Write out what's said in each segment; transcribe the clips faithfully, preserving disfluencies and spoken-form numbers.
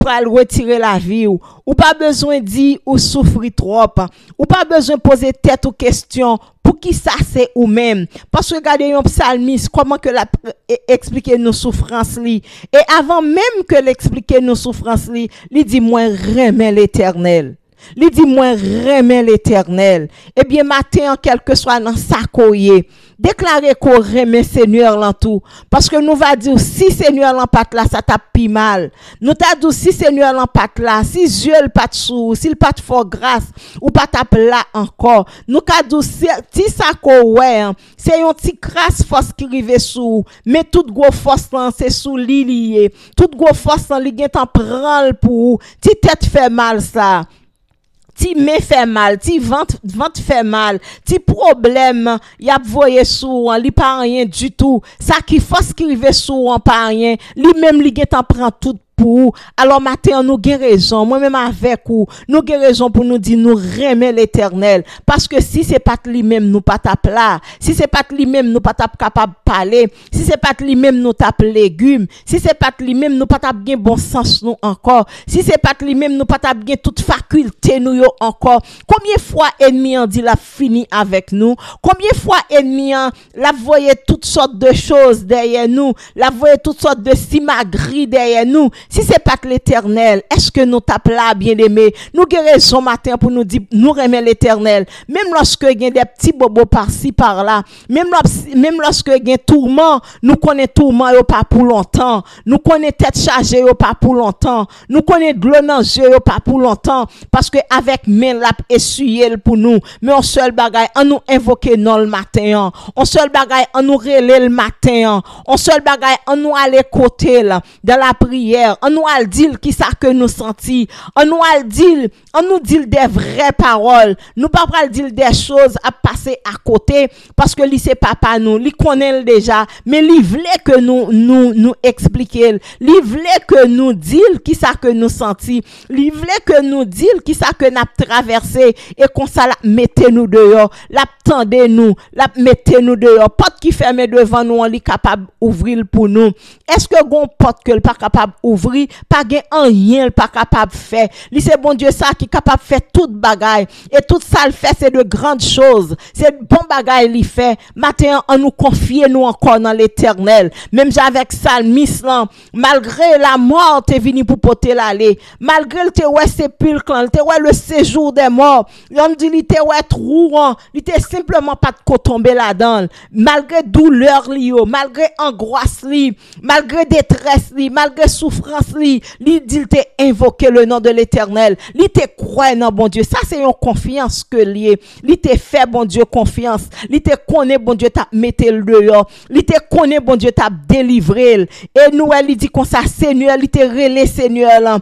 pral retirer la vie ou, ou pas besoin dire ou souffrir trop, ou pas besoin poser tête ou question pour qui ça c'est ou même parce que regardez un psalmiste comment que la expliquer nos souffrances li et avant même que l'expliquer nos souffrances li, il dit moi remets l'Éternel. Il dit moi remets l'Éternel. Eh bien matin quel que soit dans sa koye, déclarer qu'on remet Seigneur l'en tout parce que nous va dire si Seigneur l'en pat là ça tape pi mal. Nous t'a dit si Seigneur l'en pat là, si Dieu le pat sou, s'il pat fort grâce ou pas tape là encore. Nous ca dit si ça ko ouais, c'est un petit crasse force qui rive sou, mais toute gros force là c'est sous li lié. Toute gros force là li gen tan prend pour ti tête fait mal ça. Ti me fait mal, ti ventre ventre fait mal, ti problème y a voyé sou an, li pas rien du tout. Ça qui force qui rive sou an pas rien, li même li gen tan prend tout pour. Alors matin nous gen raison, moi même avec ou, nous gen raison pour nous dire nous remet l'Éternel parce que si c'est pas lui même nous pas tape là, si c'est pas lui même nous pas tape capable parler, si c'est pas lui même nous tape légumes, si c'est pas lui même nous pas tape gen bon sens nous encore, si c'est pas lui même nous pas tape gen toute faculté nous yo encore. Combien fois ennemi en dit la fini avec nous, combien fois ennemi la voyait toutes sortes de choses derrière nous, la voyait toutes sortes de simagri derrière nous. Si c'est pas l'Éternel, est-ce que nous tape là, bien-aimé? Nous guérissons matin pour nous dire, nous remet l'Éternel. Même lorsque il y a des petits bobos par-ci, par-là, même lorsque, même lorsque il y a tourment, nous connaissons tourment, yo pas pour longtemps. Nous connaissons tête chargée, yo pas pour longtemps. Nous connaissons de l'eau dans les yeux, yo pas pour longtemps. Parce que avec main, l'a essuyé pour nous. Mais on seul bagaille, on nous invoquer non le matin. On seul bagaille, on nous relève le matin. On seul bagaille, on nous aller côté là, dans la prière. On nous a dit qui ça que nous senti. On nous a dit, on nous dit des vraies paroles. Nous pas pas dire des choses à passer à côté parce que lui c'est papa nous, lui connaît déjà, mais lui voulait que nous nous nous expliquer. Lui voulait que nous dire qui ça que nous senti. Lui voulait que nous dire qui ça que n'a traversé et qu'on ça la mettez nous dehors, la tendez nous, la mettez nous dehors. Porte qui ferme devant nous, on li capable ouvrir pour nous. Est-ce que gon porte que le pas capable ouvrir, pas gen rien pas capable faire. Li c'est bon Dieu ça qui capable faire toute bagaille et tout ça le fait c'est de grandes choses. C'est bon bagaille li fait. Matin on nous confie nous encore dans l'Éternel. Même avec Salmis là, malgré la mort t'es venu pour porter l'aller, malgré le te ouais sépulcre, le te ouais le séjour des morts, on dit li te ouais trouant, li te simplement pas de tomber là-dedans. Malgré douleur li yo, malgré angoisse li, malgré détresse li, malgré souffrance li, li dit te invoquer le nom de l'Éternel, li te croire dans bon Dieu. Ça c'est une confiance que lié, li te fait bon Dieu confiance, li te connaît bon Dieu t'a mettre le dehors, li te connaît bon Dieu t'a délivré et nous elle dit comme ça Seigneur, li te relé Seigneur là.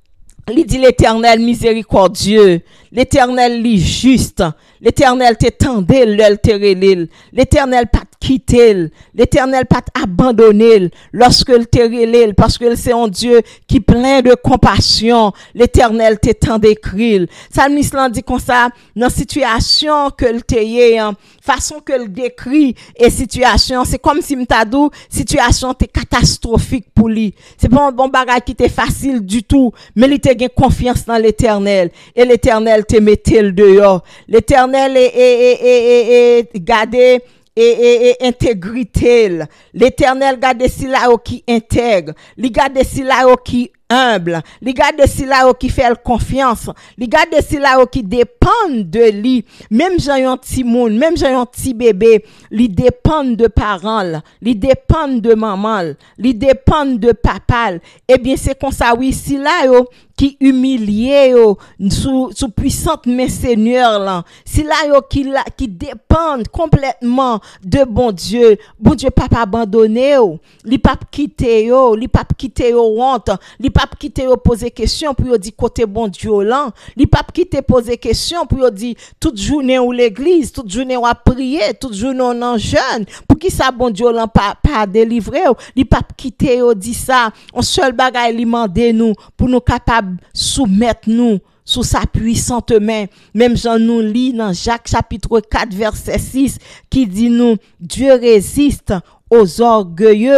Il dit l'Éternel miséricordieux, l'Éternel li juste, l'Éternel te tendé l'œil te relève, l'Éternel pas quitter, l'Éternel pas abandonner lorsque il te relève parce que c'est un Dieu qui plein de compassion, l'Éternel te tendé crier. Psalmiste là dit comme ça dans situation que le te y façon que le décrit et situation, c'est comme si m'ta dit situation t'est catastrophique pour lui. C'est pas un bon bagage qui était facile du tout, mais il te gain confiance dans l'Éternel et l'Éternel te mettait le dehors. L'Éternel est est est est gardé et, et, et intégrité. L'Éternel garde si là qui intègre, il garde si là qui humble, il garde si là qui fait confiance, il garde si là qui dépend de lui. Même j'ai un petit monde, même j'ai un petit bébé, il dépend de parents, il dépend de maman, il dépend de papa. Eh bien c'est comme ça oui si là yo qui humilié yo sous sous puissante main Seigneur là, si là yo qui la, qui dépendent complètement de bon Dieu, bon Dieu pas abandonné yo, li pas quitter yo, li pas quitter yo honte, li pas quitter yo poser question pour yo dire côté bon Dieu là, li pas quitter poser question pour yo dire toute journée ou l'église, toute journée ou à prier, toute journée on en jeûne, pour qui ça bon Dieu là pas pas délivrer yo, li pas quitter yo dit ça, on seul bagaille li mandé nous pour nous capable soumettre nous sous sa puissante main. Même Jean nous lit dans Jacques chapitre quatre verset six qui dit nous Dieu résiste aux orgueilleux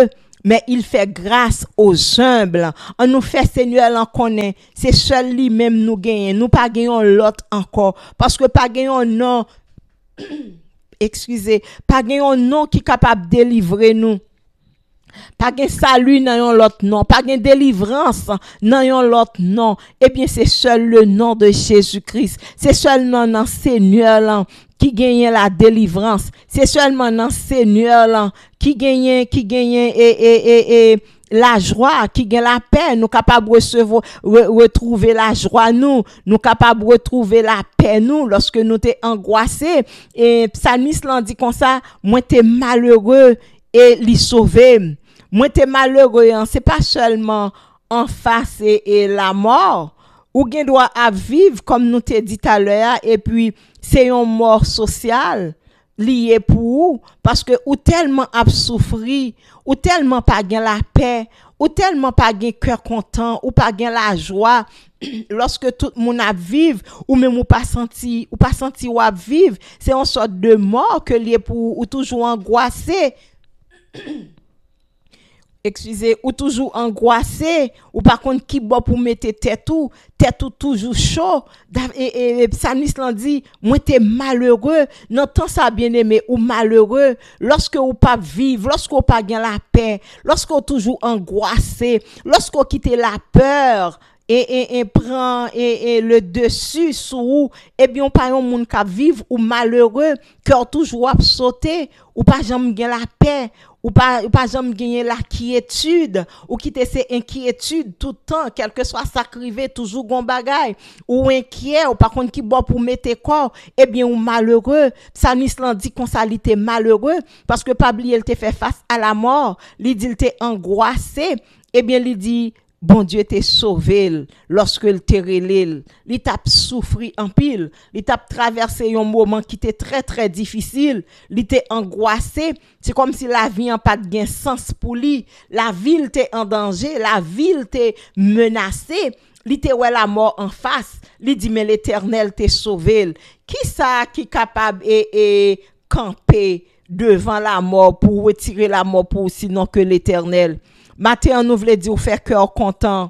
mais il fait grâce aux humbles. On nous fait Seigneur l'en connaît, c'est seul lui-même nous gagne, nous pas gagnons l'autre encore parce que pas gagnons non excusez, pas gagnons non qui capable de délivrer nous. Pas de salut dans yon l'autre nom, pas de délivrance dans yon l'autre nom. Eh bien, c'est seul le nom de Jésus-Christ. C'est seulement dans Seigneur là qui gagne la délivrance. C'est seulement dans Seigneur là qui gagne qui gagne et et et, et la joie, qui gagne la paix, nous capables de recevoir re, retrouver la joie nous, nous capables de retrouver la paix nous lorsque nous t'es angoissés. Et psalmiste l'en dit comme ça, moi t'es malheureux et l'y sauver. Moi t'es malheureux, hein, c'est pas seulement en face et, et la mort, ou gen doit à vivre comme nous t'ai dit tout à l'heure, et puis c'est une mort sociale liée pour ou, parce que ou tellement a souffri, ou tellement pas gen la paix, ou tellement pas gen cœur content, ou pas gen la joie lorsque tout le monde a vivre ou même ou pas senti ou pas senti ou a vivre, c'est une sorte de mort que lié pour ou toujours angoissé. Excusez, ou toujours angoissé, ou par contre qui boit pour mettre tête ou, tête ou toujours chaud. Et, et, psalmiste l'en dit, moi t'es malheureux, non tant ça bien aimé, ou malheureux, lorsque ou pas vivre, lorsque ou pas gain la paix, lorsque ou toujours angoissé, lorsque ou quitte la peur, et, et, et prend et, et le dessus sur ou, eh bien, pas un monde qui vivre ou malheureux, cœur toujours à sauter, ou pas jamais gain la paix, ou pas ou pas jamais gagner la quiétude ou quitter ces inquiétudes tout le temps quel que soit ça crivé toujours gon bagay ou inquiet ou par contre qui boit pour mettre corps eh bien ou malheureux psalmiste l'en dit qu'on ça était malheureux parce que pas oublier il te fait face à la mort il dit il t'est angoissé eh bien il dit bon Dieu t'a sauvé lorsque il t'a relé, il t'a souffri en pile, il t'a traversé un moment qui était très très difficile, il était angoissé, c'est comme si la vie en pas de gain sens pour lui, la vie était en danger, la vie était menacée, il était ouais la mort en face, il dit mais l'Éternel t'a sauvé. Qui ça qui capable et, et camper devant la mort pour retirer la mort pour sinon que l'Éternel? Matin, nous voulons dire faire cœur content,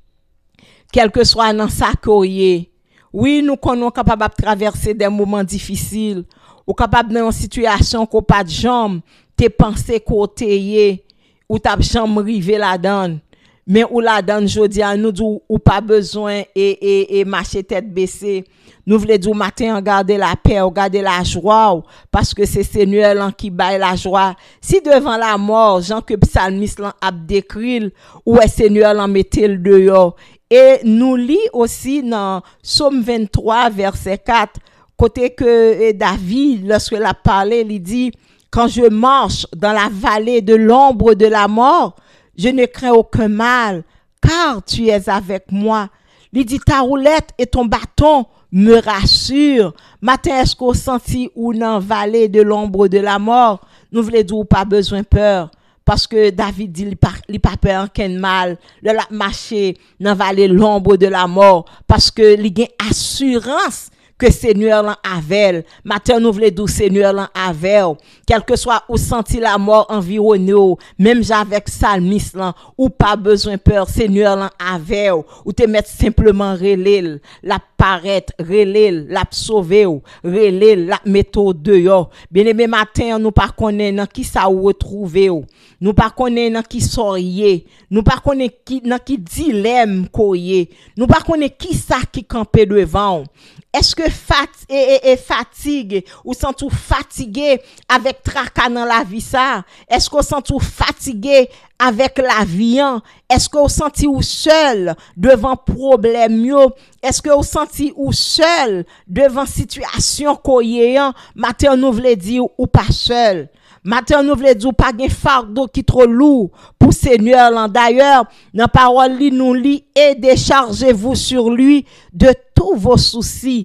quel que soit dans sa courrier. Oui, nous sommes capables de traverser des moments difficiles, ou capables dans une situation qu'on pas de jambes, tes pensées côté, ou t'as jambe rivé la donne. Mais ou la donne, je dis à nous, ou pas besoin et, et, et marcher tête baissée. Nous voulons dire matin, garder la paix, garder la joie, parce que c'est Seigneur qui baille la joie. Si devant la mort, Jean que psalmiste a décrit, ou est Seigneur l'en mettait le dehors. Et nous lit aussi dans Psaume vingt-trois, verset quatre, côté que David, lorsque il a parlé, il dit, quand je marche dans la vallée de l'ombre de la mort, je ne crains aucun mal, car tu es avec moi. Il dit, ta roulette et ton bâton me rassurent. Matin, est-ce qu'on sentit ou dans vallée de l'ombre de la mort? Nous voulons dire, pas besoin peur. Parce que David dit, il n'a pas peur en quel mal. Il a marché dans vallée de l'ombre de la mort. Parce que il a assurance que Seigneur l'en avait. Matin, nous voulons dire Seigneur l'en avait. Quel que soit où senti la mort environné, même avec psalmiste là, ou pas besoin peur, Seigneur l'en avait. Ou te mettre simplement relève, la paraître, relève, la sauver, relève, la mettre dehors. Bien aimé matin, nous pas connaître qui ça ou retrouver. Nous pas connaître qui sorier. Nous pas connaître qui dans qui dilemme koye. Nous pas connaître qui ça qui camper devant. Est-ce que fat et, et, et fatigue ou sent tout fatigué avec tracas dans la vie ça? Est-ce qu'on sent tout fatigué avec la vie? Est-ce qu'on senti ou seul devant problème yo? Est-ce que vous senti ou seul devant situation koye? Matin nous voulons dire ou pas seul. Matin nous voulons dire pas gen fardeau qui trop lourd pour Seigneur là. D'ailleurs, dans parole li nous lit et déchargez-vous sur lui de tous vos soucis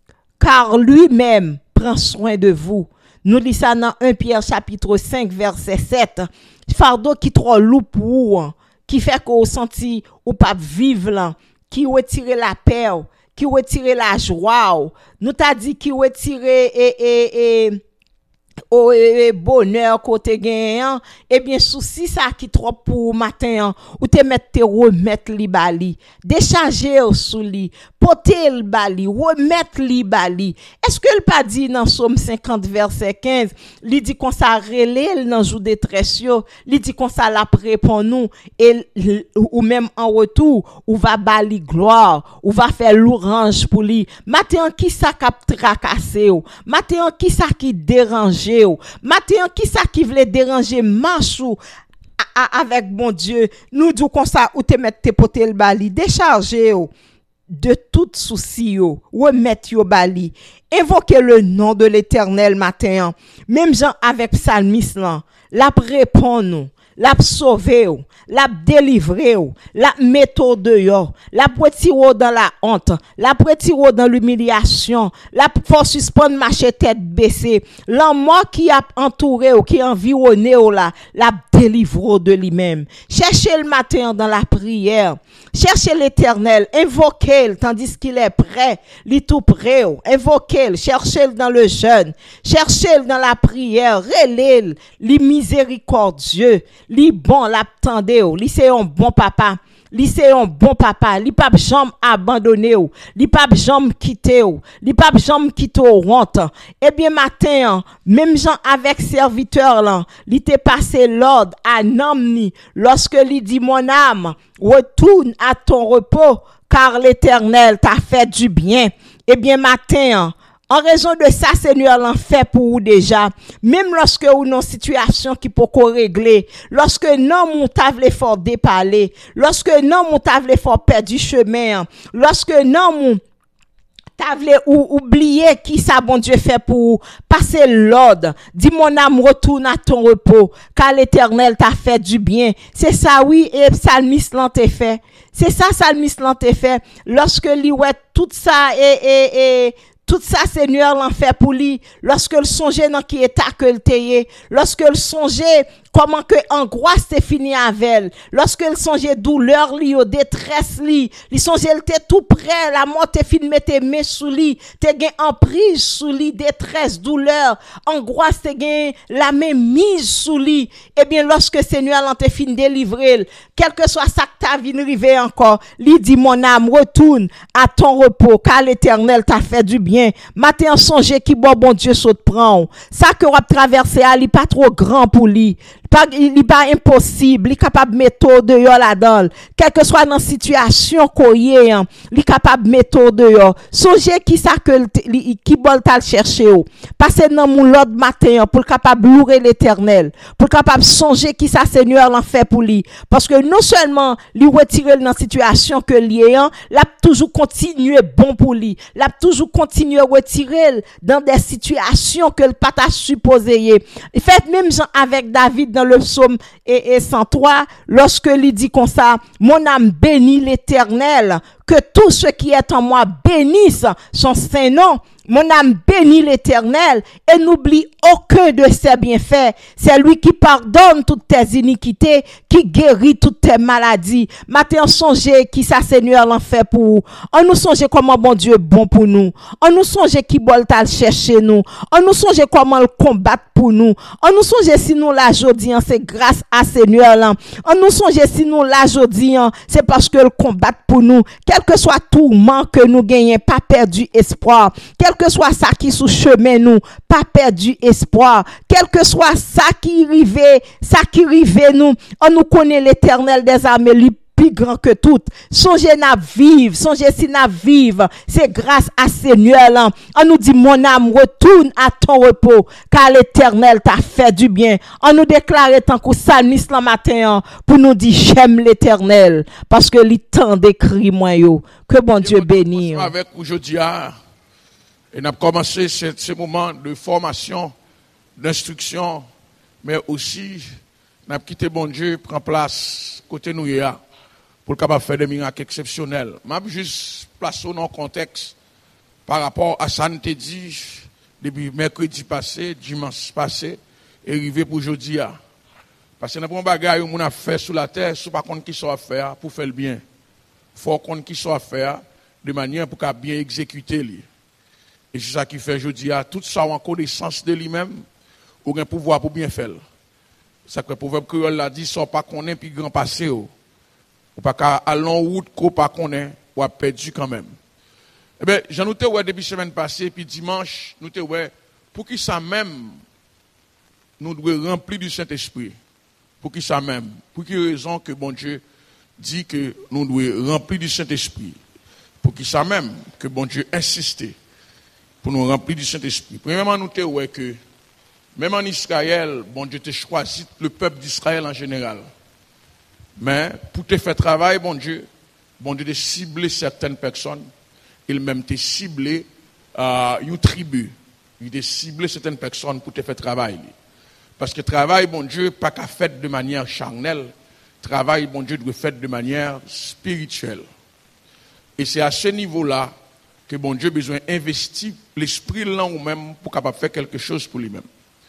car lui-même prend soin de vous. Nous lisons ça dans premier Pierre chapitre cinq verset sept. Fardeau qui trop lourd pour vous, qui fait qu'on senti ou pas vivre là, qui retire la paix, qui retire la joie. Nous t'a dit qui retire et et et au eh, bonheur côté gagnant eh bien souci ça qui trop pour matin ou te mettre te remettre li bali décharger sous li porter le bali remettre li bali est-ce que le pas dit dans Somme cinquante verset quinze li dit qu'on ça relève dans jour détresse yo li dit qu'on ça la répond nous et ou même en retour ou va bali gloire ou va faire l'orange pour lui matin qui ça cap tracasser ou matin qui ça qui dérange Matin qui ça qui voulait déranger marchou avec bon Dieu nous dit comme ça ou te mettre te poter le bali décharger de tout souci yo remettre yo bali invoquer le nom de l'Éternel matin même gens avec psalmiste là la répond nous la sauver la délivrer la mettre dehors la retirer dans la honte la retirer dans l'humiliation la faire suspendre marcher tête baissée l'amour qui a entouré ou qui environné là la délivrer de lui-même cherchez le matin dans la prière cherchez l'Éternel invoquez-le tandis qu'il est prêt li tout prêt invoquez-le cherchez-le dans le jeûne cherchez-le dans la prière relève li miséricordieux li bon l'attendez li c'est un bon papa li c'est un bon papa li pas jamais abandonné ou li pas jamais quitté ou li pas jamais quitté au honte et bien matin même gens avec serviteur là li te passé l'ordre à Namni lorsque li dit mon âme retourne à ton repos car l'Éternel t'a fait du bien et bien matin en raison de ça, Seigneur l'en fait pour vous déjà. Même lorsque vous dans une situation qui peut régler, lorsque non mon tave l'effort déparler, lorsque non mon tave l'effort perdu chemin, lorsque non mon t'avais ou oublié qui ça bon Dieu fait pour passer l'ordre. Dis mon âme retourne à ton repos car l'Éternel t'a fait du bien. C'est ça oui et psalmiste l'en t'a fait. C'est ça psalmiste l'en t'a fait lorsque lui ouais tout ça et et et tout ça, Seigneur, l'en fait pour lui. Lorsque le songeait dans qui état que le tayé. Lorsque le songeait comment que angoisse t'est fini avec elle. Lorsque le songeait douleur li, au détresse li. Il songeait le t'est tout près. La mort t'est fini mettre mains sous lui. T'es gain emprise sous lui. Détresse, douleur, angoisse t'es gain la main mise sous lui. Eh bien, lorsque Seigneur l'en t'est fini délivrer, quel que soit ça que t'as vu arriver encore, lui dit mon âme retourne à ton repos car l'Éternel t'a fait du bien. Matin songe qui bon bon Dieu saute prend. Ça que on traverser ali pas trop grand pour lui. Pas il pas impossible, il capable mettre dehors là-dedans. Quelle que soit dans situation koyé, il capable mettre dehors. Songe qui ça que qui bol t'a chercher ou. Passer dans mon l'autre matin pour capable louer l'Éternel, pour capable songer qui ça Seigneur l'en fait pour lui parce que non seulement lui retirer dans situation que lié, l'a toujours continuer bon pour lui. L'a toujours continuer retirer dans des situations que le pas supposé. Fait même gens avec David dans le psaume et, et cent trois lorsque il dit comme ça mon âme bénit l'Éternel que tout ce qui est en moi bénisse son saint nom. Mon âme bénit l'Éternel et n'oublie aucun de ses bienfaits. C'est lui qui pardonne toutes tes iniquités, qui guérit toutes tes maladies. Matin, songez qui ça Seigneur l'en fait pour vous. On nous songe comment bon Dieu est bon pour nous. On nous songe qui bol t'al chercher nous. On nous songe comment le combattre pour nous. On nous songe si nous la jodi, c'est grâce à Seigneur là. On nous songe si nous la jodi, c'est parce que le combat pour nous. Quel que soit tourment que nous gagnons, pas perdu espoir. Quel que soit ça qui sous chemin nous, pas perdu espoir. Quel que soit ça qui arrive, ça qui arrive nous, on nous connaît l'Éternel des armées, lui plus grand que tout. Songez n'a vivre, songez si n'a vivre, c'est grâce à Seigneur là. On nous dit mon âme retourne à ton repos car l'Éternel t'a fait du bien. On nous déclare tant que psalmiste le matin pour nous dire j'aime l'Éternel parce que il temps d'écrit moi yo. Que bon Dieu bénisse. Avec aujourd'hui et on a commencé ce, ce moment de formation, d'instruction, mais aussi on a quitté bon Dieu prend place côté nous ya pour capable faire des miracles exceptionnels. M'a juste placer dans le contexte par rapport à ça nous te dit depuis mercredi passé, dimanche passé et arrivé pour aujourd'hui. Parce que n'a pas bagaille on a fait sur la terre, sous pas compte qui soit faire pour faire le bien. Faut compte qui soit faire de manière pour qu'a bien exécuter lui. Et c'est ça qui fait aujourd'hui à tout ça en connaissance de lui-même ou un pouvoir pour bien faire. Ça que le proverbe créole l'a dit, sans pas qu'on ait puis grand passé. Ou pas qu'à aller en route, qu'on pas qu'on ait, ou a perdu quand même. Eh bien, j'en ai ouais depuis semaine passée, puis dimanche, nous avons ouais, pour qui ça même, nous devons remplir du Saint-Esprit. Pour qui ça même, pour qui raison que bon Dieu dit que nous devons remplir du Saint-Esprit. Pour qui ça même, que bon Dieu insiste pour nous remplir du Saint-Esprit. Premièrement, nous avons ouais que, même en Israël, bon Dieu t'a choisi le peuple d'Israël en général. Mais pour te faire travail, bon Dieu, bon Dieu t'a ciblé certaines personnes. Il même t'a ciblé euh, une tribu. Il t'a ciblé certaines personnes pour te faire travail. Parce que travail, bon Dieu, pas qu'à faire de manière charnelle. Travail, bon Dieu, doit faire de manière spirituelle. Et c'est à ce niveau-là que bon Dieu a besoin d'investir l'esprit là ou même pour capable faire quelque chose pour lui-même.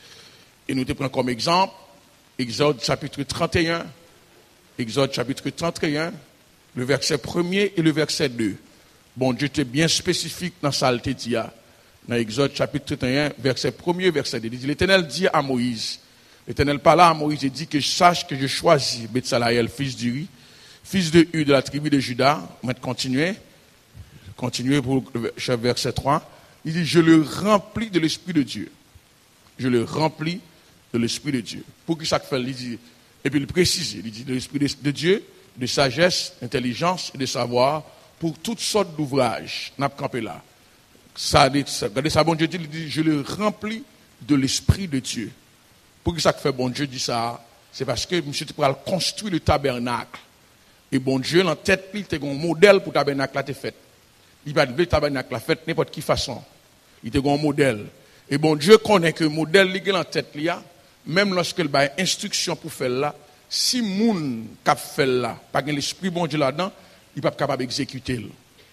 Et nous te prenons comme exemple Exode chapitre trente et un, Exode chapitre trente et un, le verset premier et le verset deux. Bon Dieu était bien spécifique dans sa altédia. Dans Exode chapitre trente et un, verset premier, verset deux. L'Éternel dit à Moïse, l'Éternel parla à Moïse et dit que sache que je choisis Betsalaël, fils d'Uri, fils de Hu de la tribu de Juda. On va continuer. Continuer pour le verset trois. Il dit, je le remplis de l'Esprit de Dieu. Je le remplis de l'Esprit de Dieu. Pour que ça fait, il dit, et puis il précise, il dit de l'Esprit de, de Dieu, de sagesse, d'intelligence et de savoir, pour toutes sortes d'ouvrages. N'a pas campé là. Ça, regardez ça, bon Dieu dit, il dit, je le remplis de l'Esprit de Dieu. Pour que ça fait, bon Dieu dit ça, c'est parce que monsieur tu pourras construire le tabernacle. Et bon Dieu, dans tête, il te un modèle pour le tabernacle là, t'es fait. Il va le tabernacle là, fait n'importe quelle façon. Il te un modèle. Et bon Dieu connaît que le modèle qui est dans tête là, même lorsque il a une instruction pour faire là, si moun cap fait là, pas l'esprit bon Dieu là-dedans, il n'est pas capable d'exécuter.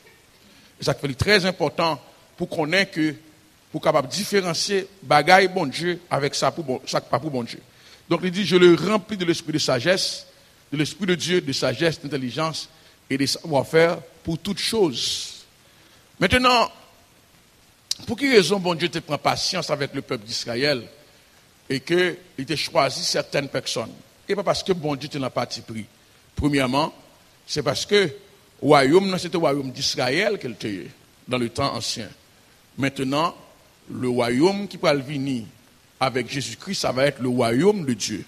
Et ça fait très important pour connaître que pour capable différencier bagaille bon Dieu avec ça pour bon, ça pas pour bon Dieu. Donc il dit je le remplis de l'esprit de sagesse, de l'esprit de Dieu, de sagesse, d'intelligence et de savoir-faire pour toutes choses. Maintenant, pour quelle raison bon Dieu te prend patience avec le peuple d'Israël et qu'il t'a choisi certaines personnes? Et pas parce que bon Dieu te l'a parti pris. Premièrement, c'est parce que le royaume, c'était le royaume d'Israël qu'elle était dans le temps ancien. Maintenant, le royaume qui va venir avec Jésus-Christ, ça va être le royaume de Dieu.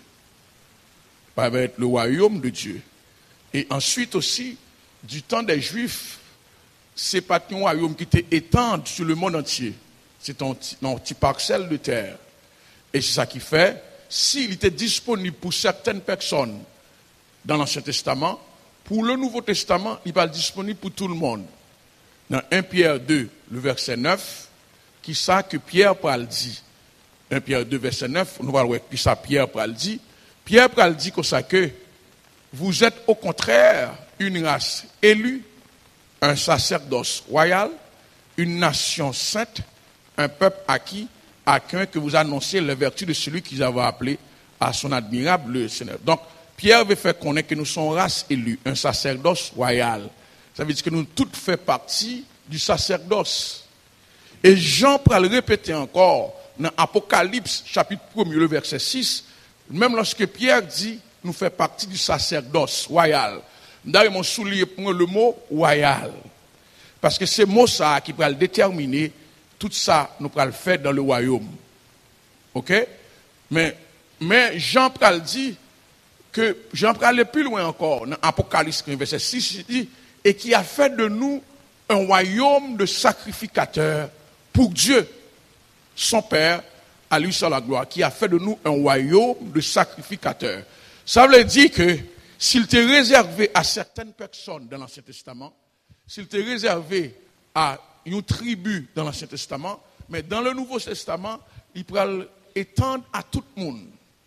Ça va être le royaume de Dieu. Et ensuite aussi, du temps des Juifs, c'est pas un royaume qui était étendu sur le monde entier. C'est un petit parcelle de terre. Et c'est ça qui fait, s'il était disponible pour certaines personnes dans l'Ancien Testament, pour le Nouveau Testament, il va être disponible pour tout le monde. Dans un Pierre deux, le verset neuf, qui ça que Pierre pral dit. un Pierre deux, verset neuf, nous allons voir qui ça Pierre pral dit. Pierre pral dit comme ça que vous êtes au contraire une race élue, un sacerdoce royal, une nation sainte, un peuple acquis, à qu'un que vous annoncez les vertus de celui qu'ils avaient appelé à son admirable Seigneur. Donc, Pierre veut faire connaître que nous sommes race élue, un sacerdoce royal. Ça veut dire que nous toutes faisons partie du sacerdoce. Et Jean pourra le répéter encore dans Apocalypse, chapitre premier, le verset six, même lorsque Pierre dit, nous faisons partie du sacerdoce royal. D'ailleurs, mon soulier pour le mot royal. Parce que c'est mot ça qui va le déterminer, tout ça, nous pourrons le faire dans le royaume. Ok? Mais, mais Jean pral dit que, Jean pral aller plus loin encore, dans Apocalypse, verset six, il dit, et qui a fait de nous un royaume de sacrificateurs pour Dieu, son Père, à lui seul la gloire, qui a fait de nous un royaume de sacrificateurs. Ça veut dire que, s'il t'est réservé à certaines personnes dans l'Ancien Testament, s'il t'est réservé à une tribu dans l'Ancien Testament, mais dans le Nouveau Testament, il peut l'étendre à tout le monde.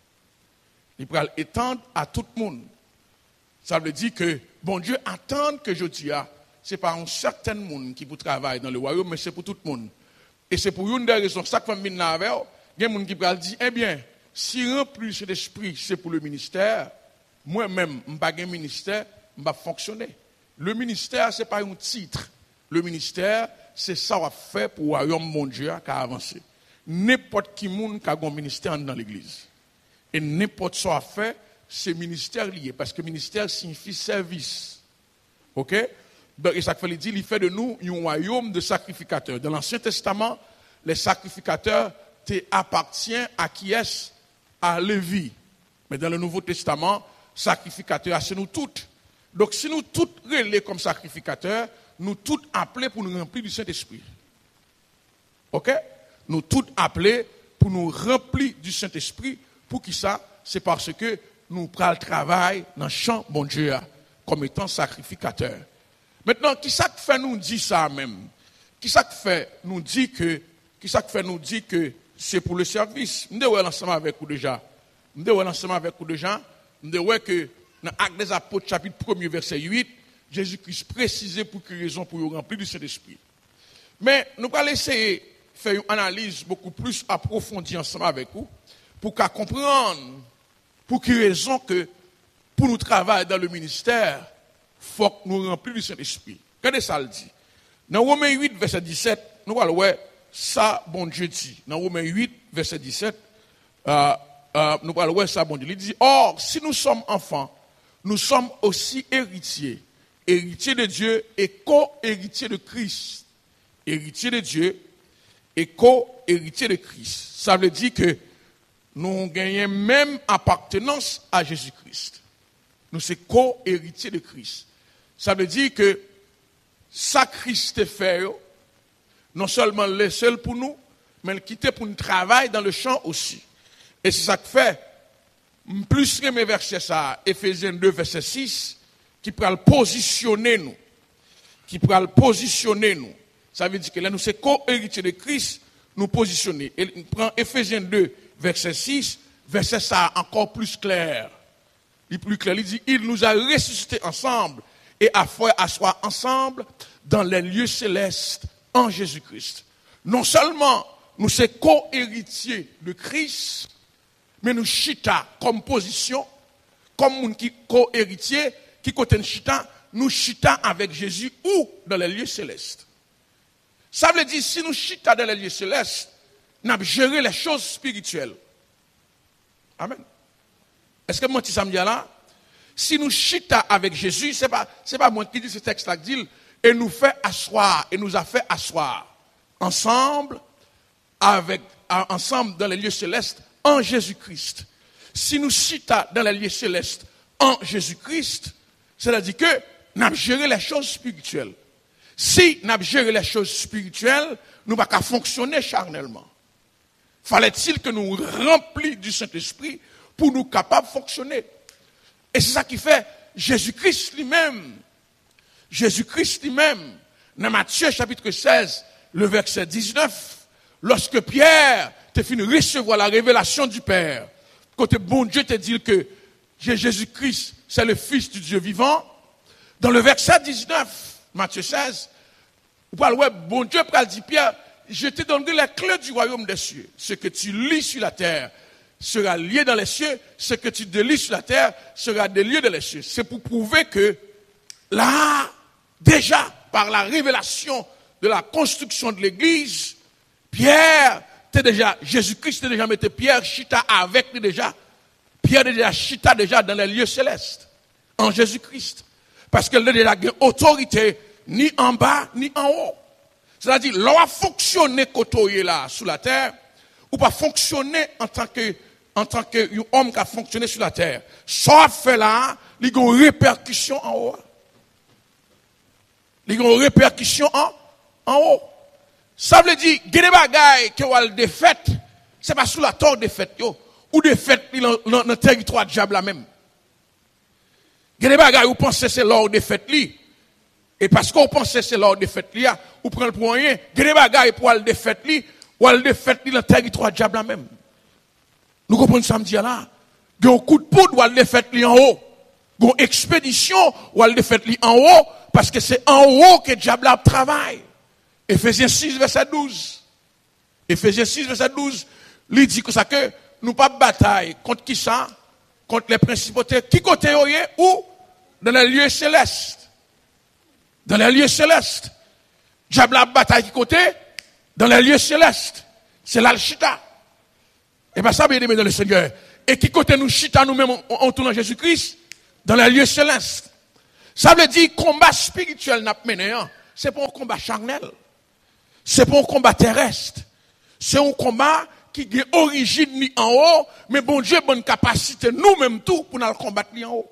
Il peut l'étendre à tout le monde. Ça veut dire que, bon Dieu attend que je dise, ce n'est pas un certain monde qui peut travailler dans le royaume, mais c'est pour tout le monde. Et c'est pour une des raisons, chaque fois que je suis avec vous, il y a des gens qui peuvent dire, eh bien, si remplir cet esprit, c'est pour le ministère, moi-même, je n'ai pas un ministère, je vais fonctionner. Le ministère, ce n'est pas un titre. Le ministère, c'est ça qu'on fait pour le royaume de Dieu qui a avancé. n'importe qui monde qui a un ministère dans l'église. Et n'importe quoi à faire, c'est ministère lié. Parce que ministère signifie service. Ok? Donc, et ça fait le dit, il fait de nous un royaume de sacrificateurs. Dans l'Ancien Testament, les sacrificateurs appartiennent à qui est-ce? À Lévi. Mais dans le Nouveau Testament, sacrificateurs, c'est nous toutes. Donc, si nous toutes relais comme sacrificateurs, nous toutes appelés pour nous remplir du Saint-Esprit. Ok? Nous toutes appelés pour nous remplir du Saint-Esprit. Pour qui ça? C'est parce que nous prenons le travail dans le champ, bon Dieu, comme étant sacrificateurs. Maintenant, qui ça fait nous dire ça même? Qui ça fait nous dire que, qui ça fait nous dire que c'est pour le service? Nous devons ensemble avec vous déjà. Nous devons ensemble avec vous déjà. Nous devons que dans Actes des Apôtres, chapitre premier, verset huit, Jésus-Christ précisait pour quelle raison pour nous remplir du Saint-Esprit. Mais nous allons essayer de faire une analyse beaucoup plus approfondie ensemble avec vous, pour qu'à comprendre pour quelle raison que pour nous travailler dans le ministère, il faut que nous remplissions du Saint-Esprit. Regardez ça le dit. Dans Romains huit, verset dix-sept, nous allons voir ça, bon Dieu dit. Dans Romains huit, verset dix-sept, euh, euh, nous allons voir ça, bon Dieu. Il dit, or, si nous sommes enfants, nous sommes aussi héritiers. Héritiers de Dieu et co-héritiers de Christ. Héritiers de Dieu et co-héritiers de Christ. Ça veut dire que nous gagnons même appartenance à Jésus-Christ. Nous sommes co-héritiers de Christ. Ça veut dire que ça Christ fait, non seulement le seul pour nous, mais il quitte pour nous travailler dans le champ aussi. Et c'est ça que fait, plus que mes versets ça, Éphésiens deux, verset six, qui pourra le positionner nous. Qui pourra le positionner nous. Ça veut dire que là, nous sommes co-héritiers de Christ, nous positionner. Et on prend Éphésiens deux, verset six, verset ça encore plus clair. Il est plus clair, il dit, il nous a ressuscités ensemble et a fait asseoir ensemble dans les lieux célestes en Jésus-Christ. Non seulement nous sommes co-héritiers de Christ, mais nous chita comme position, comme nous qui co-héritiers, qui côté chita, nous chita avec Jésus ou dans les lieux célestes. Ça veut dire, si nous chita dans les lieux célestes, nous avons géré les choses spirituelles. Amen. Est-ce que moi, tu samedi là? Si nous chita avec Jésus, ce n'est pas, c'est pas moi qui dis ce texte-là, dit, et nous fait asseoir, et nous a fait asseoir ensemble, avec, ensemble dans les lieux célestes, en Jésus-Christ. Si nous chita dans les lieux célestes, en Jésus-Christ, c'est-à-dire que nous avons géré les choses spirituelles. Si nous avons géré les choses spirituelles, nous ne pouvons pas fonctionner charnellement. Fallait-il que nous remplissions du Saint-Esprit pour nous capables de fonctionner. Et c'est ça qui fait Jésus-Christ lui-même. Jésus-Christ lui-même, dans Matthieu chapitre seize, le verset dix-neuf, lorsque Pierre t'a fini recevoir la révélation du Père, quand bon Dieu te dit que Jésus-Christ, c'est le Fils du Dieu vivant, dans le verset dix-neuf, Matthieu seize, vous parlez, ouais, bon Dieu dit Pierre, je te donnerai la clé du royaume des cieux. Ce que tu lis sur la terre sera lié dans les cieux. Ce que tu délies sur la terre sera délié dans les cieux. C'est pour prouver que là, déjà, par la révélation de la construction de l'église, Pierre, t'es déjà, Jésus-Christ t'es déjà metté Pierre, chita avec lui déjà. Pierre déjà chita déjà dans les lieux célestes. En Jésus-Christ. Parce qu'elle n'a déjà autorité ni en bas, ni en haut. C'est-à-dire, l'on a fonctionné côté là, sous la terre, ou pas fonctionner en tant que, en tant que homme qui a fonctionné sur la terre. Ça fait là, il y a une répercussion en haut. Il y a une répercussion en, en haut. Ça veut dire, il y a des bagailles qui ont des fêtes, c'est pas sous la torre des fêtes, yo, ou des fêtes dans le territoire de diable là même. Il y a des bagailles où vous pensez que c'est l'ordre des fêtes là. Et parce qu'on pense que c'est l'ordre des fêtes là, ou prendre pour rien, il y a des bagailles pour aller des fêtes là, ou aller des fêtes là dans le territoire de diable là même. Nous comprenons samedi là. Il y a un coup de poudre ou aller des fêtes là en haut. Il y a une expédition ou aller des fêtes là en haut, parce que c'est en haut que le diable travaille. Éphésiens six, verset douze. Éphésiens six, verset douze, il dit que ça que nous pas bataille contre qui ça? Contre les principautés. Qui côté ou dans les lieux célestes? Dans les lieux célestes. Diable a bataille qui côté? Dans les lieux célestes. C'est là le chita. Et bien ça, bien aimé dans le Seigneur. Et qui côté nous chita nous-mêmes, on, on tourne en Jésus-Christ, dans les lieux célestes. Ça veut dire combat spirituel n'a pas mené, hein. C'est pas un combat charnel. C'est pas un combat terrestre. C'est un combat qui a origine ni en haut, mais bon Dieu, bonne capacité, nous-mêmes tout, pour nous combattre ni en haut.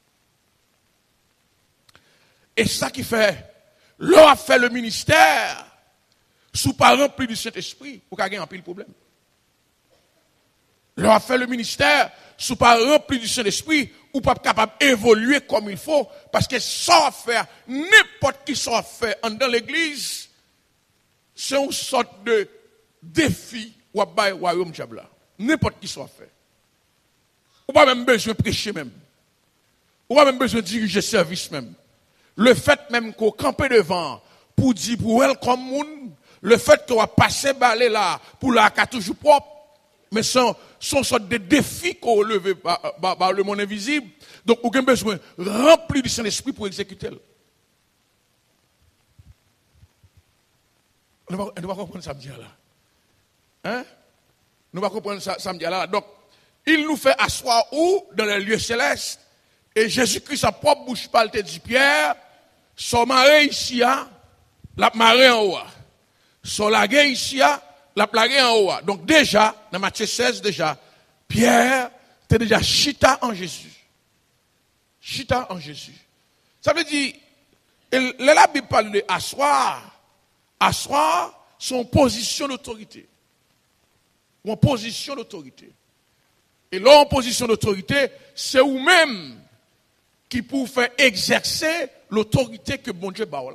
Et ça qui fait, l'on a fait le ministère, sous pas rempli du Saint-Esprit, pour qu'il y ait un pile problème. L'on a fait le ministère, sous pas rempli du Saint-Esprit, ou pas capable d'évoluer comme il faut, parce que ça faire, n'importe qui ça fait dans l'église, c'est une sorte de défi ou à bail royaume diable. N'importe qui ça fait. Ou pas même besoin de prêcher même. Ou pas même besoin de diriger service même. Le fait même qu'on campe devant pour dire pour welcome moun, le fait qu'on va passer balai là pour la cas toujours propre, mais son son sorte de défi qu'on levé par, par, par le monde invisible. Donc on a besoin rempli du Saint-Esprit pour exécuter. On ne va pas comprendre ça me dire là. Hein? Nous ne va pas comprendre ça, ça me dire là. Donc il nous fait asseoir où dans les lieux célestes. Et Jésus-Christ, sa propre bouche parle, te dit Pierre, son maré ici, la marée en haut. Son lagué ici, la plague en haut. Donc déjà, dans Matthieu seize, déjà, Pierre, t'es déjà chita en Jésus. Chita en Jésus. Ça veut dire, la Bible parle de asseoir. Asseoir, son position d'autorité. Ou en position d'autorité. Et là, en position d'autorité, c'est vous-même qui pour faire exercer l'autorité que bon Dieu bat là.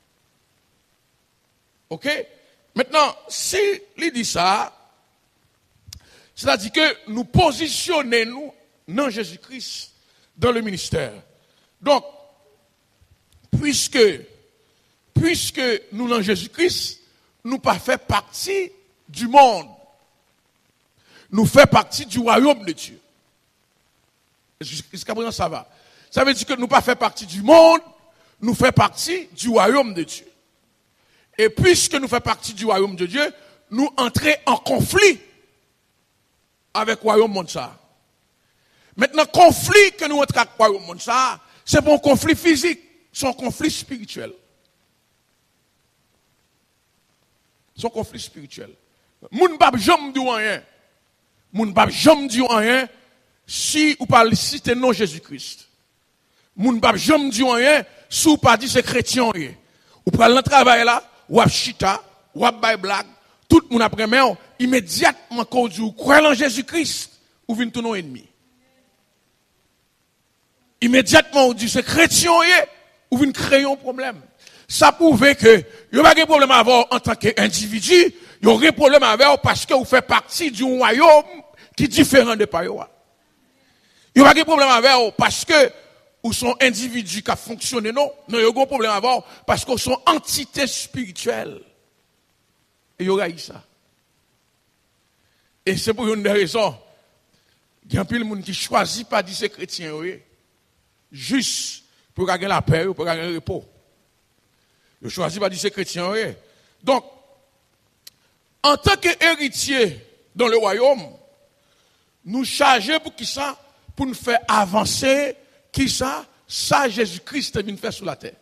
Ok? Maintenant, si il dit ça, c'est-à-dire que nous positionnons nous dans Jésus-Christ, dans le ministère. Donc, puisque, puisque nous dans Jésus-Christ, nous pas fait partie du monde. Nous fait partie du royaume de Dieu. Jusqu'à présent, ça va. Ça veut dire que nous pas fait partie du monde, nous fait partie du royaume de Dieu. Et puisque nous fait partie du royaume de Dieu, nous entrons en conflit avec le royaume monde ça. Maintenant, conflit que nous entrons avec le royaume monde ça, c'est pas un conflit physique, c'est un conflit spirituel. C'est un conflit spirituel. Moun bab jom di rien. Moun bab jom di rien si ou pas citer non Jésus-Christ. Moun bab jom di rien si ou pas dit c'est chrétien. Ou pral dans travail là, ou ap chita, ou ap bay blague, tout moun après mais immédiatement quand vous croyez en Jésus-Christ, ou vinn tout non ennemi. Immédiatement on dit c'est chrétien ou vinn créer un problème. Ça prouve que il y a pas de problème à avoir en tant qu'individu, il y aurait un problème à avoir parce que vous faites partie d'un royaume qui est différent de par yo. Il y a pas de problème à avoir parce que ou sont individus qui fonctionnent non, non il y a un problème à avoir parce que sont entités spirituelles. Et il y aura ça. Et c'est pour une des raisons il y a un peu de monde qui choisit pas dire c'est chrétien juste pour gagner la paix ou pour gagner le repos. Je choisis pas dire c'est chrétien. Donc, en tant qu'héritier dans le royaume, nous chargeons pour qui ça? Pour nous faire avancer, qui ça? Ça, Jésus-Christ est venu faire sur la terre.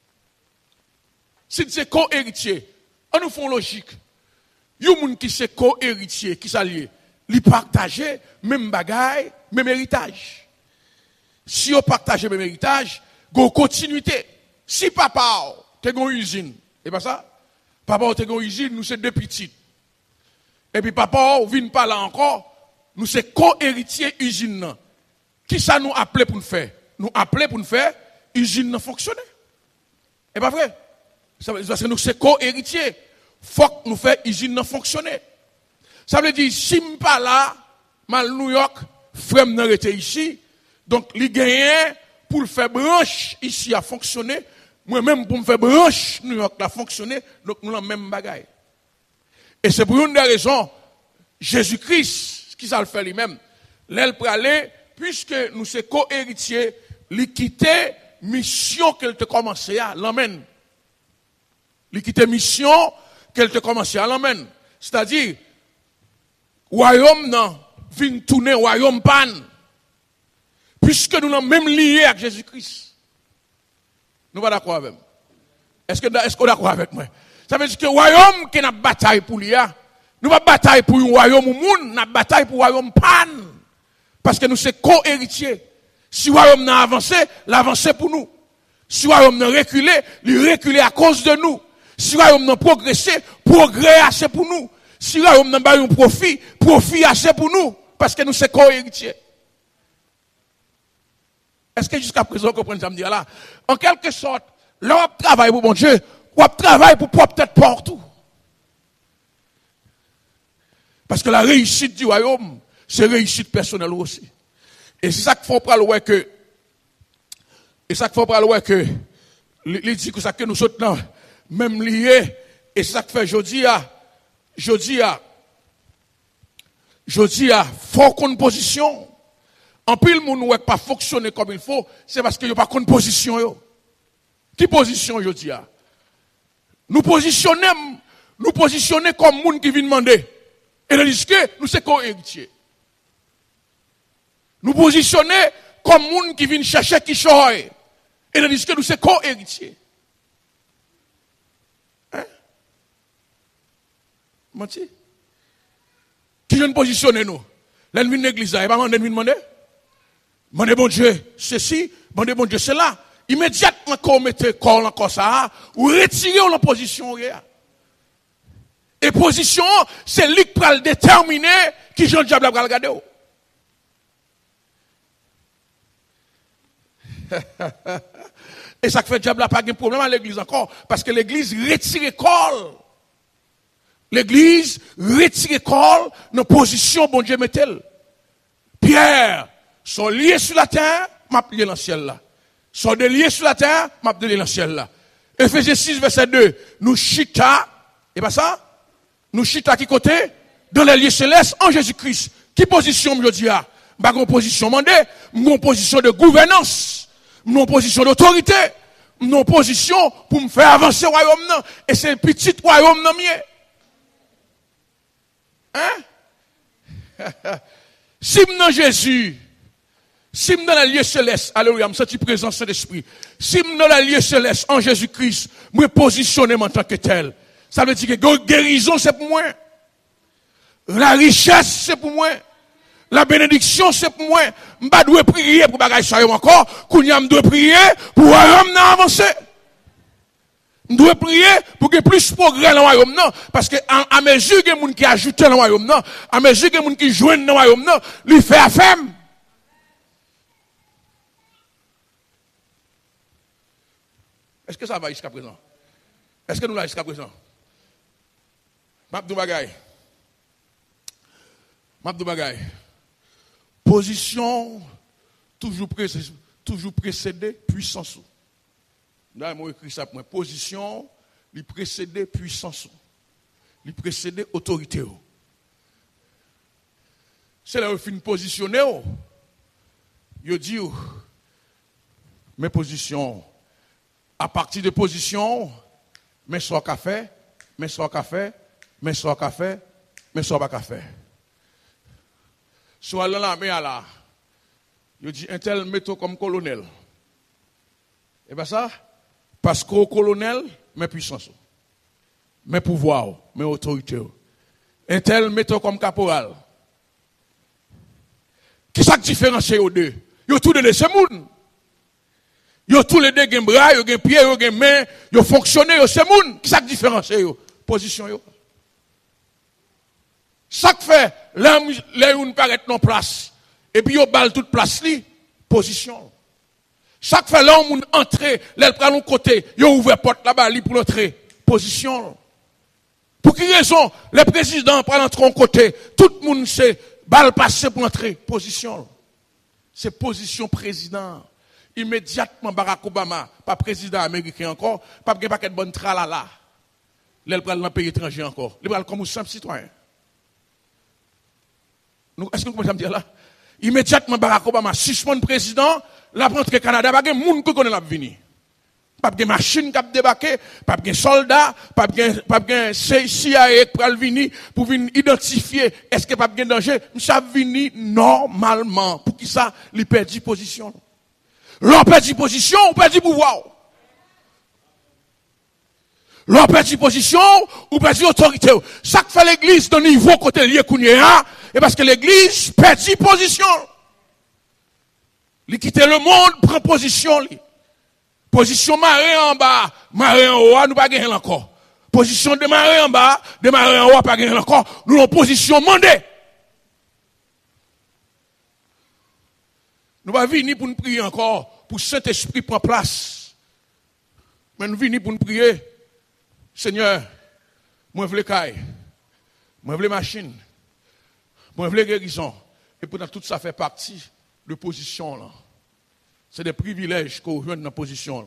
Si c'est co-héritier, on nous fait logique. Il y a des gens qui sont co-héritier, qui s'allient, ils partagent même bagaille, même héritage. Si on partage même héritage, il y a une continuité. Si papa, tu as une usine, et pas ça? Papa, tu as une usine, nous sommes deux petites. Et puis papa, on vient pas là encore, nous sommes co-héritiers usine. Qui ça nous appelait pour nous faire? Nous appelait pour nous faire usine fonctionner. Et pas vrai? Parce que nous sommes co-héritiers. Faut que nous fassions usine fonctionner. Ça veut dire, si je ne suis pas là, mal New York, frère n'a été ici, donc les gagnants pour le faire branche ici à fonctionner, moi-même pour me faire branche New York à fonctionner, donc nous avons la même bagaille. Et c'est pour une des raisons, Jésus-Christ, qui ça le fait lui-même, l'aile pour aller, puisque nous sommes co-héritiers, il quitter mission qu'elle te commençait à l'emmène. Il quitter mission qu'elle te commençait à l'emmène. C'est-à-dire, royaume non, vient tourner royaume pan. Puisque nous sommes même liés avec Jésus-Christ. Nous ne sommes pas d'accord avec moi. Est-ce que est-ce qu'on est d'accord avec moi? Ça veut dire que le royaume qui n'a bataille pour lui, nous pas bataille pour un royaume au monde, nous bataille pour un royaume pan. Parce que nous sommes co-héritiers. Si le royaume n'a avancé, l'avancé pour nous. Si le royaume n'a reculé, il reculé à cause de nous. Si le royaume n'a progressé, progrès assez pour nous. Si le royaume n'a pas eu un profit, profit assez pour nous. Parce que nous sommes co-héritiers. Est-ce que jusqu'à présent, vous comprenez ça me dire là? En quelque sorte, là, on travaille pour mon Dieu, on travaille pour propre tête partout. Parce que la réussite du royaume, c'est réussite personnelle aussi. Et c'est ça qu'il faut prendre ouais que, et ça qu'il faut prendre ouais que, il dit que ça que nous sommes même liés, et c'est ça que fait jeudi à, jeudi à, jeudi à, faut qu'on position. En pile, moun ou pas fonctionner comme il faut, c'est parce qu'il n'y a pas de position. Yo. Qui position, je dis? Nous positionnons, nous positionnons comme moun qui vient demander. Et le disque, nous sommes co-héritiers. Nous positionnons comme moun qui vient chercher qui choye. Et le disque, nous sommes co-héritiers. Hein? Menti? Qui vient positionner nous? L'ennemi de l'église, il n'y a pas d'ennemi demander? Mon bon Dieu, ceci, mon bon Dieu, cela. Immédiatement, quand on mette corps encore ça, ou retirer la position. Et position, c'est lui qui va le déterminer qui Jean diable va regarder. Et ça fait diable n'a pas de problème à l'église encore, parce que l'église retire corps. L'église retire corps dans position, bon Dieu, mettez-le. Pierre, sont liés sur la terre, m'a lié dans le ciel là. Sont liés sur la terre, m'a lié dans le ciel là. Éphésiens six, verset deux. Nous chita, et pas ça? Nous chita qui côté? Dans les lieux célestes en Jésus-Christ. Qui position, je dis, ah? Bah, une position mandée, une position de gouvernance, une position d'autorité, une position pour me faire avancer le royaume, non. Et c'est un petit royaume, non, mieux. Hein? Si dans Jésus, si dans la lieu céleste, alléluia, je sens présence de l'esprit. Si dans la lieu céleste, en Jésus-Christ, je me positionne en tant que tel. Ça veut dire que la guérison, c'est pour moi. La richesse, c'est pour moi. La bénédiction, c'est pour moi. Je ne dois pas prier pour bagaille ça encore. Je dois prier pour royaume avancer. Je dois prier pour que plus de progrès dans le royaume. Parce que à mesure que les gens qui ajoutent dans le royaume, à mesure que les gens qui joignent dans le royaume, ils font affaire. Est-ce que ça va jusqu'à présent? Est-ce que nous l'avons jusqu'à présent? Mabdou Bagay. Mabdou Bagay. Position toujours précédée, toujours précédée, puissance. Là, moi, écrit ça pour moi. Position, lui précédée, puissance. Lui précédée, autorité. C'est là où il finit positionner. Il dit, mes positions. À partir de position, mais soit café, mais soit café, mais soit café, mais soit pas café. Soit là, là, mais là, il dit un tel métaux comme colonel. Et bien ça, parce qu'au colonel, mais puissance, mais pouvoir, mais autorité. Un tel métaux comme caporal. Qui ça différencie aux deux? Ils ont tous les deux, c'est moun. Yo tous les deux gen bras, yo gen pied, yo gen main, yo fonctionner, yo c'est moun. Qui ça différencie yo? Position yo. Ça fait là là on paraît non place et puis yo balle toute place li, position. Chaque fois là on entrer, là prend l'autre côté, yo ouvre porte là-bas li pour entrer, position. Pour quelle raison le président prend l'entrée en côté, tout le monde sait balle passer pour entrer, position. C'est position président. Immédiatement, Barack Obama, pas président américain encore, pas de paquet de bonne tralala. L'elle prend dans le pays étranger encore. Il prend comme un simple citoyen. Est-ce que vous pouvez me dire là? Immédiatement, Barack Obama, suspend le président, la rentrée Canada, pas de monde qui connaît la venir. Pas de machine qui a débarqué, pas de soldats, pas de pas de C I A qui va venir pour venir identifier est-ce qu'il n'y a pas de danger. Ça venir normalement. Pour qui ça, il perd position. L'on perd position, on perd pouvoir. L'on perd position, on perd autorité. Ça que fait l'église dans le niveau côté lié Kounia, et parce que l'église perd position. Il quitte le monde, prend position. Li. Position marée en bas, marée en haut, nous pas gagner encore. Position de marée en bas, de marée en haut, pas gagner encore. Nous en position mandée. Nous pas venir pour nous prier encore, pour Saint-Esprit prendre place. Mais nous venons pour nous prier. Seigneur, moi je veux caille, moi je veux machine, moi je veux guérison. Et pourtant tout ça fait partie de position là. C'est des privilèges qu'on joue dans la position là.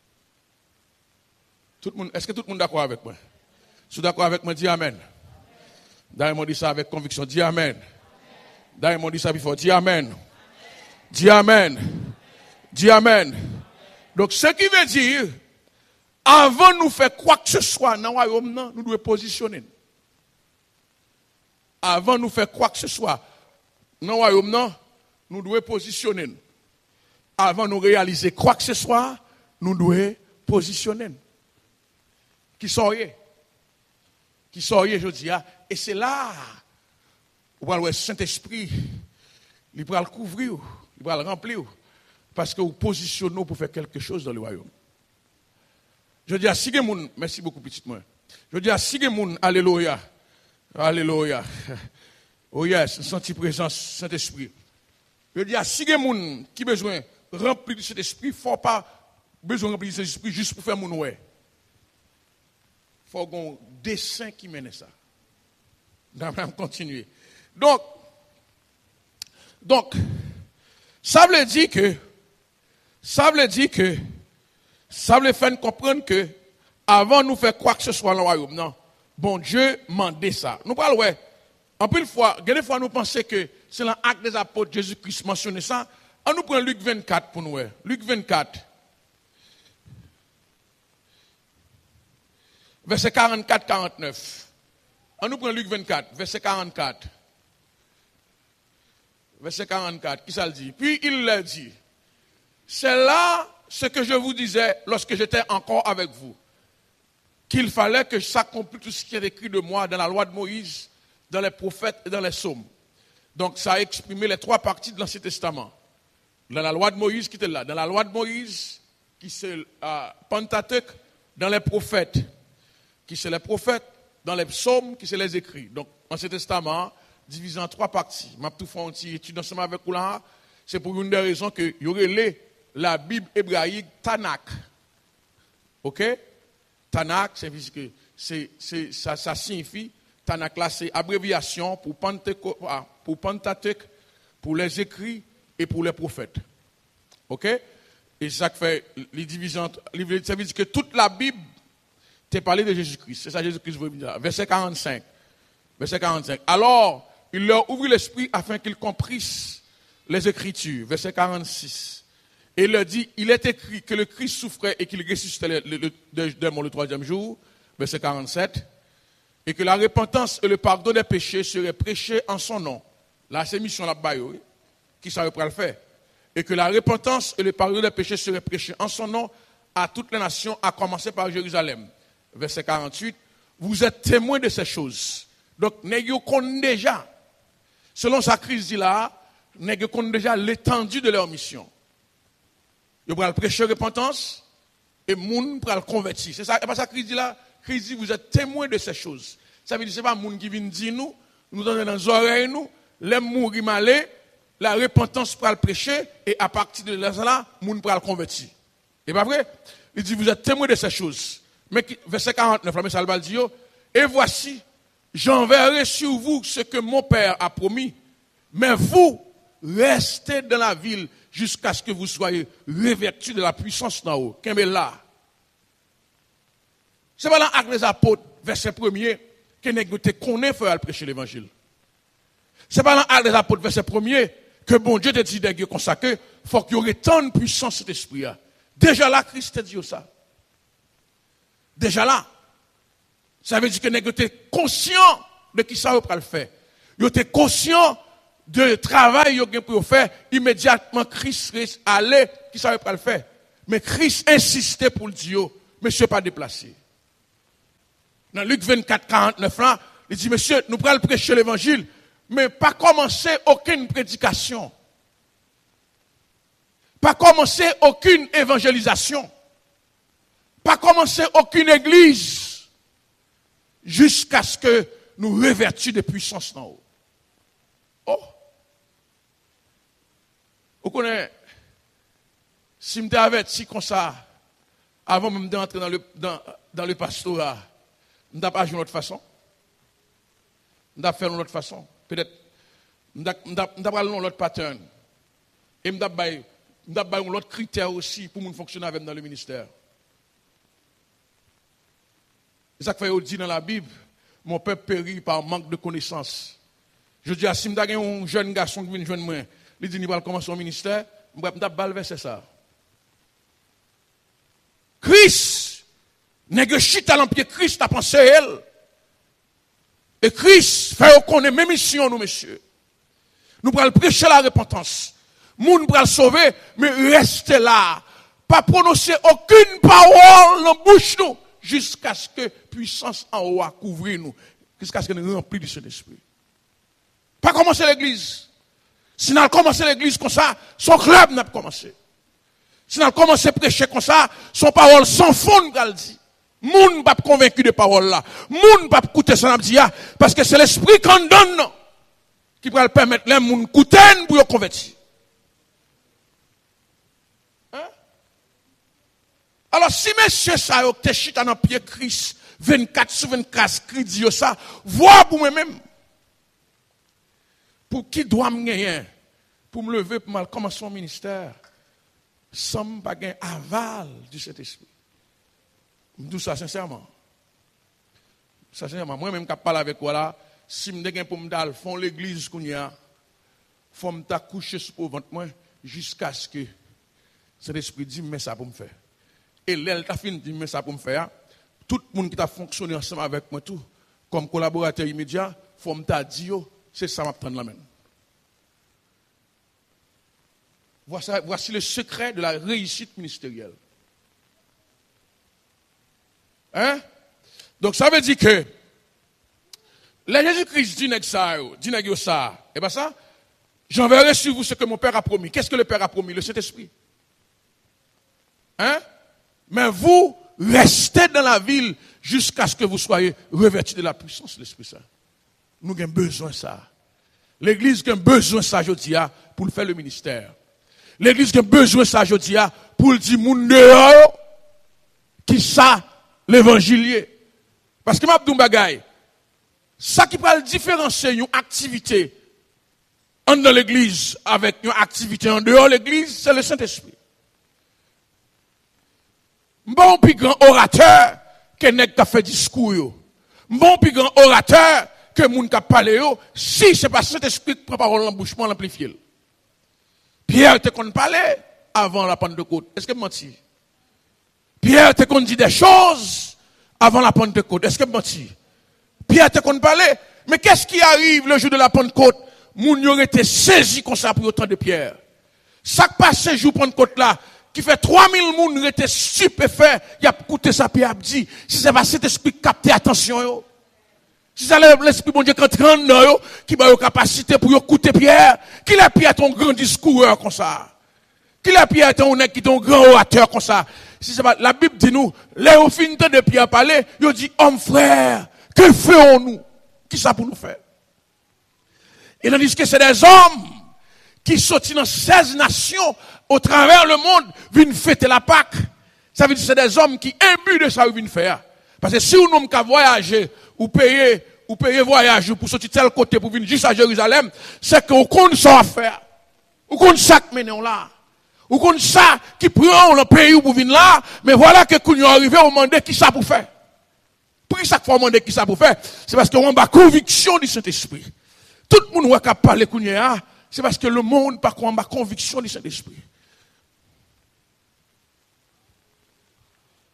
Tout le monde, est-ce que tout le monde est d'accord avec moi? Si vous êtes d'accord avec moi, dis Amen. D'ailleurs, dit ça avec conviction, dis Amen. D'ailleurs, dit ça before, dis Amen. Dis Amen. Dis Amen. Donc, ce qui veut dire, avant de nous faire quoi que ce soit dans le royaume, nous devons positionner. Avant de nous faire quoi que ce soit dans le royaume, nous devons positionner. Avant de nous réaliser quoi que ce soit, nous devons positionner. Qui soyez. Qui soyez, je dis. Et c'est là où le Saint-Esprit, il va le couvrir, il va le remplir. Parce que vous positionnez pour faire quelque chose dans le royaume. Je dis à Sigemoun, merci beaucoup, petit moi. Je dis à Sigemoun, alléluia. Alléluia. Oh yes, senti présence Saint-Esprit. Je dis à Sigemoun qui besoin remplir de cet esprit, il ne faut pas besoin de remplir de cet esprit juste pour faire mon ouais. Il faut un dessin qui mène ça. On va continuer. Donc, donc, ça veut dire que, ça veut dire que, ça veut faire comprendre que, avant de nous faire quoi que ce soit dans le royaume, non, bon Dieu m'a dit ça. Nous parlons, ouais, en plus de fois, des fois nous pensons que c'est l'acte des apôtres Jésus-Christ mentionné ça. On nous prend Luc vingt-quatre pour nous, ouais. Luc vingt-quatre. Verset quarante-quatre quarante-neuf. On nous prend Luc vingt-quatre, verset quarante-quatre. Verset quarante-quatre, qui ça le dit? Puis il leur dit, c'est là ce que je vous disais lorsque j'étais encore avec vous, qu'il fallait que s'accomplisse tout ce qui est écrit de moi dans la loi de Moïse, dans les prophètes et dans les psaumes. Donc ça a exprimé les trois parties de l'Ancien Testament. Dans la loi de Moïse qui était là, dans la loi de Moïse, qui c'est euh, Pentateuque, dans les prophètes, qui c'est les prophètes, dans les psaumes, qui c'est les écrits. Donc, l'Ancien Testament, divisé en trois parties. Je vais tout faire une petite étude ensemble avec vous là. C'est pour une des raisons qu'il y aurait la Bible hébraïque Tanakh. Ok? Tanakh, c'est, c'est, c'est, ça, ça signifie, Tanakh là, c'est abréviation pour Pentateuque, pour Pentateuque, pour les écrits et pour les prophètes. Ok? Et ça fait les divisions. Ça veut dire que toute la Bible t'est parlé de Jésus-Christ. C'est ça Jésus-Christ veut dire. Verset quarante-cinq. Verset quarante-cinq. Alors, il leur ouvrit l'esprit afin qu'ils comprissent les Écritures. Verset quarante-six. Et il leur dit, il est écrit que le Christ souffrait et qu'il ressuscitait le, le, le, le, le troisième jour. Verset quarante-sept. Et que la repentance et le pardon des péchés seraient prêchés en son nom. Là, c'est mission là-bas, oui. Qui ça va le faire? Et que la repentance et le pardon des péchés seraient prêchés en son nom à toutes les nations, à commencer par Jérusalem. Verset quarante-huit. Vous êtes témoins de ces choses. Donc, nous connaissons déjà, selon sa crise là, nous connaissons déjà l'étendue de leur mission. Ils vont prêcher repentance et les gens vont convertir. C'est ça, et pas ça crise là. Crise, vous êtes témoins de ces choses. Ça veut dire que ce n'est pas les gens qui viennent dire nous, nous donnons dans les oreilles, nous, les mourir malais, la repentance pour le prêcher, et à partir de là, les gens vont convertir. C'est pas vrai? Il dit, vous êtes témoins de ces choses. Mais verset quarante-neuf, la message va dire, et voici, j'enverrai sur vous ce que mon Père a promis, mais vous, restez dans la ville jusqu'à ce que vous soyez revêtus de la puissance d'en haut. Qu'est-ce que là? C'est pas dans l'acte des apôtres, verset premier, que nous te connaît faire prêcher l'évangile. C'est pas dans l'acte des apôtres, verset premier, que bon Dieu te dit de consacré, il faut qu'il y ait tant de puissance cet esprit-là. Déjà là, Christ te dit ça. déjà là. Ça veut dire que vous êtes conscient de qui ça vous le faire. Vous êtes conscient de travail que vous faire. Immédiatement, Christ reste allé, qui ça vous le faire. Mais Christ insistait pour le dire, monsieur pas déplacé. Dans Luc vingt-quatre, quarante-neuf, là, il dit, monsieur, nous pourrons prêcher l'évangile, mais pas commencer aucune prédication. Pas commencer aucune évangélisation. Pas commencer aucune église. Jusqu'à ce que nous revêtions de puissance en haut. Oh! Vous connaissez, si je m'étais averti comme ça, avant même d'entrer dans le, dans, dans le pastorat, je n'ai pas agi d'une autre façon. Je n'ai fait d'une autre façon. Peut-être, je n'ai pas une autre pattern. Et je n'ai pas un autre critère aussi pour fonctionner avec dans le ministère. C'est ça que fait dit dans la Bible, mon peuple périt par manque de connaissances. Je dis à si je un jeune garçon qui vient joindre moi, il dit qu'il va commencer son ministère, je vais pas verser ça. Christ, n'est chita à l'empire Christ a pensé elle. Et Christ fait qu'on ait même mission nous messieurs. Nous pourrons prêcher la repentance. Nous pourrons sauver, mais restez là. Pas prononcer aucune parole dans la bouche nous. Jusqu'à ce que puissance en haut a couvrir nous. Jusqu'à ce que nous remplissions du Saint-Esprit. Pas commencer l'église. Si nous commencé l'église comme ça, son club n'a pas commencé. Si nous commencé à prêcher comme ça, son parole sans fond, nous dit. Moun pas convaincu de parole là. Moun pas écouter ça n'a dit parce que c'est l'esprit qu'on donne qui va permettre les moun écouter pour convertir. Alors, si monsieur ça yo te chita dans pied Christ, vingt-quatre sur vingt-quatre, cri dit ça, vois pour moi-même. Pour qui doit me gagner? Pour me lever, pour mal commencer mon ministère, sans me pas gagner aval du Saint-Esprit. Je dis ça sincèrement. Ça sincèrement. Moi-même, quand je parle avec vous là, si je me pour me dire, font l'église qu'on y a, faut me coucher sur le ventre moi, jusqu'à ce que Saint-Esprit dit, mais ça pour me faire. Et l'elle t'a fini de dire, mais ça pour me faire. Tout le monde qui a fonctionné ensemble avec moi, tout, comme collaborateur immédiat, il faut me dire, c'est ça qui m'attend la main. Voici, voici le secret de la réussite ministérielle. Hein? Donc ça veut dire que, le Jésus-Christ dit ça, dit ça, et bien ça, j'enverrai sur vous ce que mon Père a promis. Qu'est-ce que le Père a promis? Le Saint-Esprit. Hein? Mais vous restez dans la ville jusqu'à ce que vous soyez revêtus de la puissance de l'Esprit Saint. Nous avons besoin de ça. L'Église a besoin de ça, je dis, pour faire le ministère. L'Église a besoin de ça, je dis, pour dire, moun dehors, qui ça, l'évangile. Parce que m'a dit bagay, ça qui peut différencier une activité en dans l'Église avec une activité en dehors de l'Église, c'est le Saint-Esprit. Bon plus grand orateur que nèg qui fait discours yo. Bon plus grand orateur que moun qui parle yo, si c'est pas Saint-Esprit qui prend parole en bouche, moi l'amplifier. Pierre te kon parler avant la Pentecôte. Est-ce que menti? Pierre te kon dit des choses avant la Pentecôte. Est-ce que menti? Pierre te kon parler, mais qu'est-ce qui arrive le jour de la Pentecôte? Moun yo été saisi comme ça pour autant de Pierre. Ça passe ce jour Pentecôte là, qui fait trois mille moun étaient stupéfaits, il a écouté ça puis a dit, si c'est pas cet esprit qui capte attention yo. Si c'est l'esprit bon Dieu qui entre dans yo, qui a la capacité pour écouter Pierre, qui l'a Pierre ton grand discoureur comme ça. Qui l'a Pierre ton nèg qui ton grand orateur comme ça. Si c'est pas la Bible dit nous, les au fin de Pierre parler, il dit homme frère, que ferons-nous? Qui ça pour nous faire? Il a dit que c'est des hommes qui sortent dans seize nations au travers le monde, viennent fêter la Pâque. Ça veut dire que c'est des hommes qui imbus de ça qu'ils viennent faire. Parce que si on n'aime qu'à voyager, ou payer, ou payer voyage, pour sortir de tel côté, pour venir juste à Jérusalem, c'est qu'on compte ça à faire. Ou qu'on ça qui mène là. Ou qu'on ça qui prend le pays pour venir là, mais voilà que quand on est arrivé, on demande qui ça pour faire. Pour ça qu'il faut demander qui ça pour faire, c'est parce qu'on a la conviction du Saint-Esprit. Tout le monde qui parle de c'est parce que le monde, par contre, a la conviction du Saint-Esprit.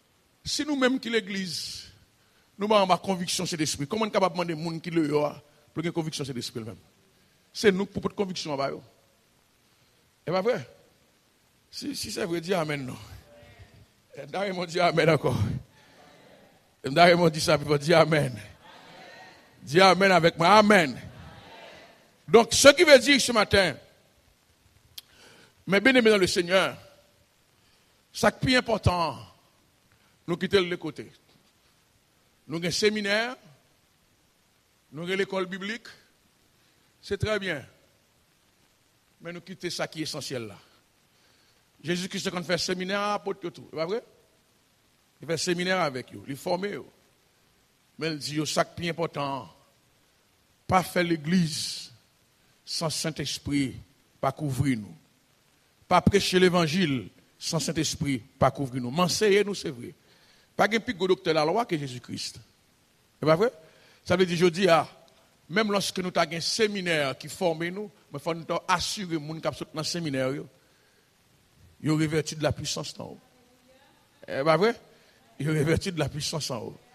Si nous-mêmes qui l'église, nous avons ma conviction c'est l'esprit. Comment on est capable de demander aux gens qui le ont pour une conviction c'est l'esprit même? C'est nous pour notre conviction. Et pas vrai? Si, si c'est vrai, dis amen. Non. D'ailleurs, dit amen encore. D'ailleurs, dit ça, puis dis amen. Dis amen avec moi. Amen. Donc, ce qui veut dire ce matin, mes bien-aimés dans le Seigneur, ça qui est plus important, nous quittons le côté. Nous avons un séminaire, nous avons l'école biblique, c'est très bien. Mais nous quittons ça qui est essentiel là. Jésus-Christ, quand il fait séminaire, apporte tout. C'est pas vrai? Il fait séminaire avec vous, il forme vous. Mais il dit, ça qui est important, pas faire l'église sans Saint-Esprit, pas couvrir nous. Pas prêcher l'évangile sans Saint-Esprit, pas couvrir nous. M'enseigner nous, c'est vrai. Pas un plus gros docteur de la loi que Jésus-Christ. C'est pas vrai? Ça veut dire, je dis, ah, même lorsque nous avons un séminaire qui forme nous, il faut nous assurer que nous sommes dans le séminaire, ils ont revêtu de la puissance en haut. C'est pas vrai? Ils ont revêtu de la puissance en haut.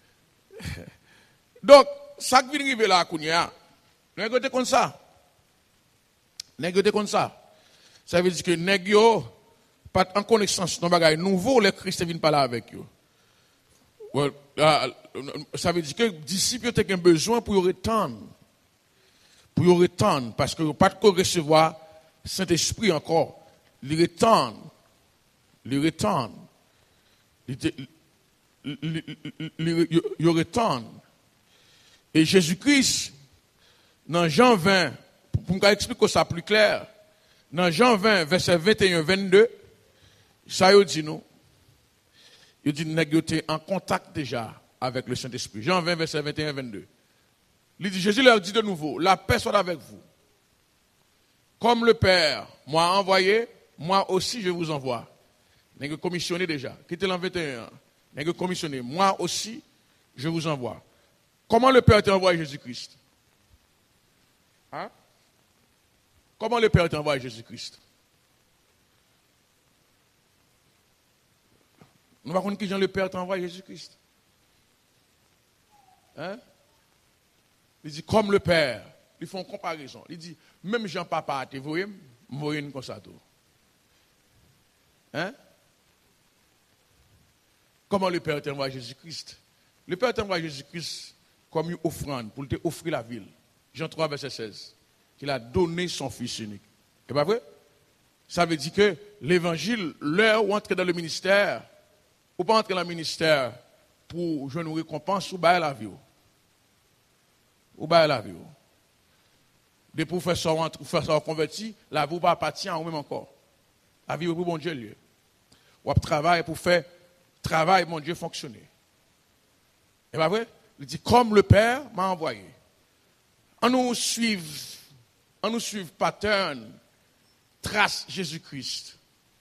Donc, ça qui vient arriver là, Kounia, nous avons comme ça. Nous avons comme ça. Ça veut dire que nous n'avons pas en connaissance de bagages nouveaux, les Christ viennent parler avec eux. Well, uh, ça veut dire que les disciples ont un besoin pour y retendre. Pour y retendre, parce qu'ils n'ont pas de recevoir Saint-Esprit encore. Ils retendent. Ils retendent. Ils retendent. Et Jésus-Christ, dans Jean vingt, pour me expliquer ça plus clair, dans Jean vingt, verset vingt et un vingt-deux, ça y dit nous. Il dit que nous en contact déjà avec le Saint-Esprit. Jean vingt, verset vingt et un vingt-deux. Il dit, Jésus leur dit de nouveau, la paix soit avec vous. Comme le Père m'a envoyé, moi aussi je vous envoie. Vous avez commissionné déjà. Quittez l'an vingt et un. Vous avez commissionné, moi aussi je vous envoie. Comment le Père t'a envoyé Jésus-Christ? Hein? Comment le Père t'a envoyé Jésus-Christ? Nous ne savons pas qui Jean le Père t'a envoyé Jésus-Christ. Hein? Il dit, comme le Père. Ils font une comparaison. Il dit, même Jean Papa, tu vois, je vois comme ça. Hein? Comment le Père t'a envoyé Jésus-Christ? Le Père t'a envoyé Jésus-Christ comme une offrande pour te offrir la ville. Jean trois, verset seize. Qu'il a donné son Fils unique. C'est pas vrai? Ça veut dire que l'évangile, l'heure où entrer dans le ministère, ou pas entrer dans le ministère pour jouer une récompense, ou bailler la vie. Ou bailler la vie. Des professeurs ou professeurs convertis, la vie pas appartient à eux-mêmes encore. La vie est pour bon Dieu lieu. Ou travailler pour faire travail, mon Dieu, fonctionner. C'est pas vrai? Il dit, comme le Père m'a envoyé. On nous suive, on nous suive pattern, trace Jésus-Christ.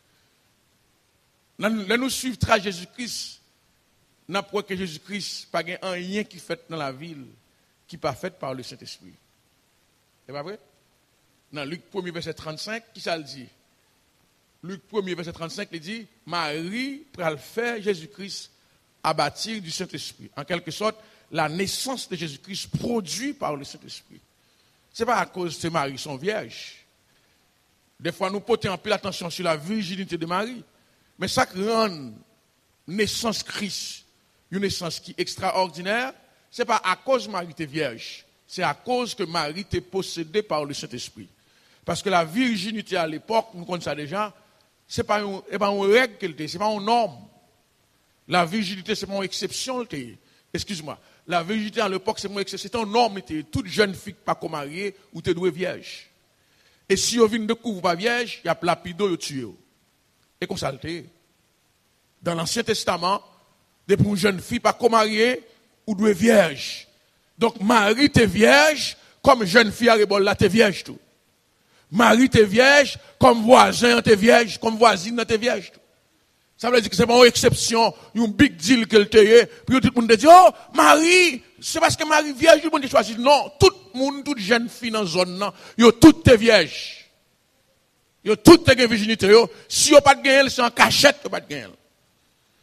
Nous nous suivons trace Jésus-Christ. N'a pas que Jésus-Christ pas un lien qui fait dans la ville qui pas fait par le Saint-Esprit. C'est pas vrai? Dans Luc premier verset trente-cinq, qui ça le dit? Luc premier verset trente-cinq, il dit, Marie pral faire Jésus-Christ à bâtir du Saint-Esprit. En quelque sorte, la naissance de Jésus-Christ produite par le Saint-Esprit. Ce n'est pas à cause que Marie sont vierges. Des fois, nous portons un peu l'attention sur la virginité de Marie. Mais ça qui rend naissance Christ, une naissance qui est extraordinaire, ce n'est pas à cause que Marie était vierge. C'est à cause que Marie était possédée par le Saint-Esprit. Parce que la virginité à l'époque, nous connaissons ça déjà, ce n'est pas une, pas une règle qu'elle était, ce n'est pas une norme. La virginité, ce n'est pas une exception. Excuse-moi. La virginité à l'époque, c'est une exception. C'est une norme. Toute jeune fille pas qu'on mariée ou te douée vierge. Et si vous venez de couvrir pas vierge, il y a lapido, il y a tué. Et comme ça, dans l'Ancien Testament, depuis une jeune fille pas qu'on mariée ou douée vierge. Donc, Marie t'es vierge, comme jeune fille à Rebol, là t'es vierge tout. Marie t'es vierge, comme voisin t'es vierge, comme voisine t'es vierge tout. Ça veut dire que c'est pas une exception, un big deal qu'elle t'ait, puis tout le monde dit, oh, Marie, c'est parce que Marie vierge, tout le monde choisit. Non, tout le monde, toute jeune fille dans la zone, non, yo, toutes t'es vierges. Yo, toutes t'es virginité, yo. Si yo pas de gain, c'est en cachette, yo pas de gain.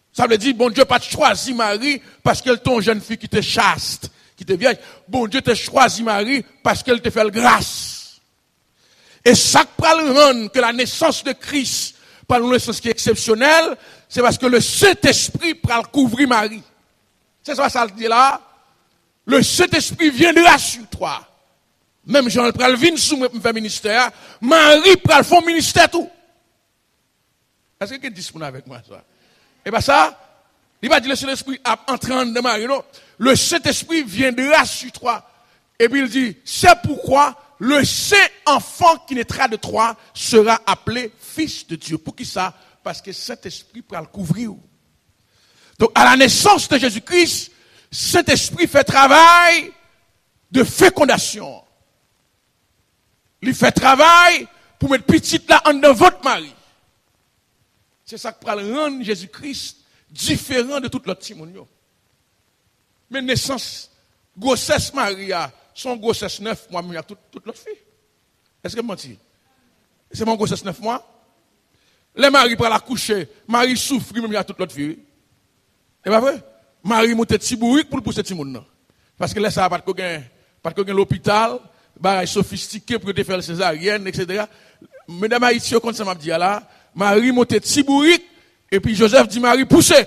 Ça veut dire, bon Dieu pas choisi Marie parce qu'elle est une jeune fille qui était chaste, qui était vieille. Bon Dieu t'a choisi Marie parce qu'elle te fait le grâce. Et ça qui le rendre que la naissance de Christ, par une naissance qui est exceptionnelle, c'est parce que le Saint-Esprit prend couvrir Marie. C'est ça, ça le dit là. Le Saint-Esprit viendra sur toi. Même Jean pral vin sous me faire ministère, Marie pral font ministère tout. Est-ce que quelqu'un dit ça avec moi ça? Et bien ça, il va dire le Saint-Esprit entrant dans Marie, non? Le Saint-Esprit viendra sur toi. Et puis il dit, c'est pourquoi le Saint-Enfant qui naîtra de toi sera appelé Fils de Dieu. Pour qui ça? Parce que Saint-Esprit pral couvrir. Donc à la naissance de Jésus-Christ, Saint-Esprit fait travail de fécondation. Il fait travail pour mettre petite là en dans votre mari. C'est ça qui va rendre Jésus-Christ différent de tout l'autre Timonio. Mais naissance, grossesse Maria, son grossesse neuf mois, il y a toute l'autre fille. Est-ce que je mentis? C'est mon grossesse neuf mois? Les maris pour la coucher, Marie souffre, même il y a toute l'autre fille. C'est pas vrai? Marie monte petit bourrique pour pousser petit monde. Parce que là, ça n'a pas de coquin, pas de coquin l'hôpital, bah, sophistiqué pour te faire le césarienne, et cetera. Mesdames Haïti, comme ça m'a dit là, Marie monte petit bourrique, et puis Joseph dit Marie, poussez.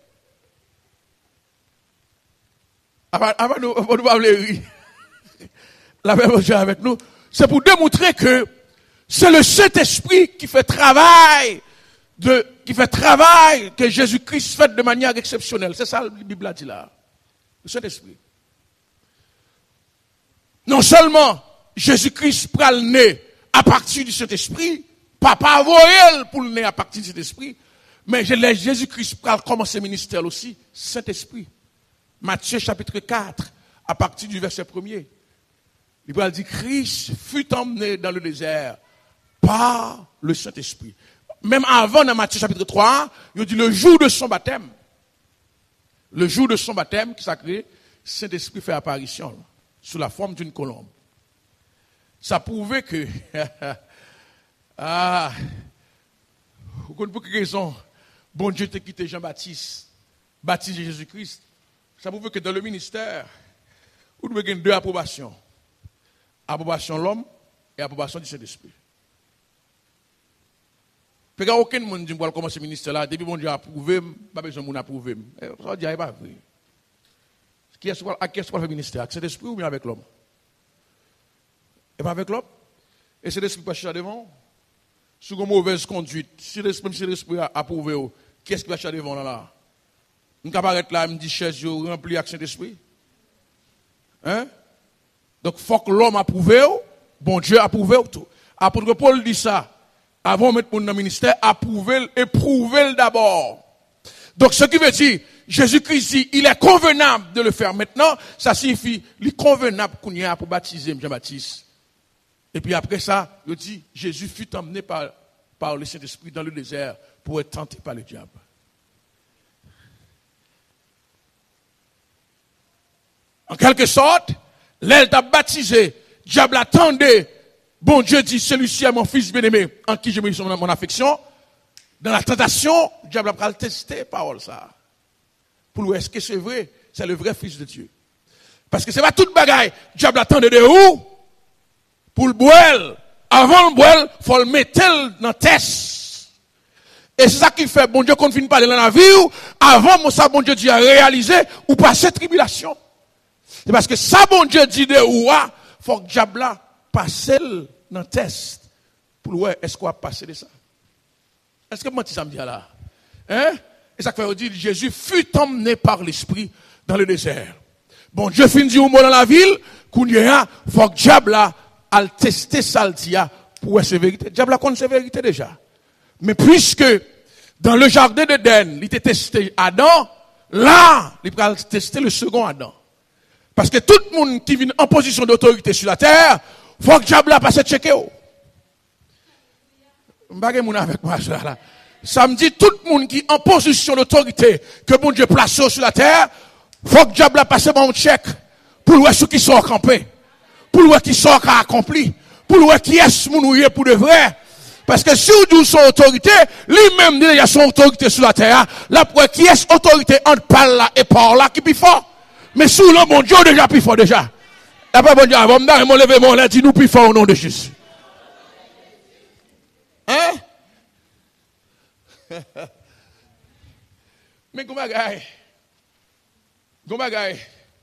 Avant nous, on nous parler rire. La même chose avec nous. C'est pour démontrer que c'est le Saint-Esprit qui fait travail de, qui fait travail que Jésus-Christ fait de manière exceptionnelle. C'est ça que la Bible a dit là. Le Saint-Esprit. Non seulement Jésus-Christ prend le nez à partir du Saint-Esprit, papa voyel pour le nez à partir du Saint-Esprit, mais Jésus-Christ prend commencer le ministère aussi, Saint-Esprit. Matthieu chapitre quatre, à partir du verset premier. Il va dire, Christ fut emmené dans le désert par le Saint-Esprit. Même avant, dans Matthieu chapitre trois, il dit le jour de son baptême. Le jour de son baptême, qui sacré, Saint-Esprit fait apparition sous la forme d'une colombe. Ça prouvait que, ah, vous comprenez pour quelle raison, bon Dieu t'a quitté Jean-Baptiste, baptisé Jésus-Christ. Ça prouve que dans le ministère, vous devez gagner deux approbations. Approbation de l'homme et approbation du Saint-Esprit. Parce qu'il n'y a aucun monde qui dit commencer le ministère là, depuis mon Dieu a approuvé, pas besoin de mon approuver. Ça dit, pas vrai. Qui est-ce qu'on fait le ministère? Avec Saint-Esprit ou bien avec l'homme? Et pas avec l'homme? Et Saint-Esprit pas chercher devant? Sous une mauvaise conduite, si même si l'Esprit a approuvé, qui est-ce qui va chercher devant là? On peut apparaître là, me dit chaise remplie avec Saint-Esprit. Hein? Donc, il faut que l'homme approuve, bon Dieu approuve tout. Apôtre Paul dit ça. Avant de mettre mon dans le ministère, approuver, éprouver d'abord. Donc, ce qui veut dire, Jésus-Christ dit, il est convenable de le faire maintenant. Ça signifie, il est convenable qu'on y a pour baptiser Jean-Baptiste. Et puis après ça, il dit, Jésus fut emmené par, par le Saint-Esprit dans le désert pour être tenté par le diable. En quelque sorte, l'aile t'a baptisé, diable attendait, bon Dieu dit, celui-ci est mon fils bien-aimé, en qui je me mis mon affection. Dans la tentation, diable a le tester, parole ça. Pour lui, est-ce que c'est vrai? C'est le vrai fils de Dieu. Parce que c'est pas toute bagaille, diable attendait de où? Pour le boire. Avant le boire, il faut le mettre dans le test. Et c'est ça qui fait, bon Dieu, qu'on ne finit pas de la vie, avant, mon ça, bon Dieu dit à réaliser, ou passer tribulation. C'est parce que ça, bon Dieu dit de ouah, faut que diable passe dans le test. Pour ouais, est-ce qu'on va passer de ça? Est-ce que moi, tu ça me dit là? Hein? Et ça fait dire, Jésus fut emmené par l'Esprit dans le désert. Bon Dieu finit au mot dans la ville, qu'on y a, faut que diable a testé ça le dia pour voir ses vérités. Diable a connaît ses vérités déjà. Mais puisque dans le jardin d'Éden, il était testé Adam, là, il va tester le second Adam. Parce que tout le monde qui vient en position d'autorité sur la terre, il faut que diable a passe checker. Je avec moi là. Ça me dit tout le monde qui est en position d'autorité que bon Dieu place sur la terre, il faut que diable a passe mon check pour voir ceux qui sont campés, pour voir qui sont accomplis, pour voir qui est ce pour de vrai. Parce que si vous dites son autorité, lui-même il a son autorité sur la terre. La preuve qui est autorité entre par là et par là qui est plus fort. Mais sous le bon Dieu déjà plus fort déjà. Après bon Dieu, avant de me lever mon lait, dis-nous plus fort au nom de Jésus. Hein? Mais comment gars? Comment gars?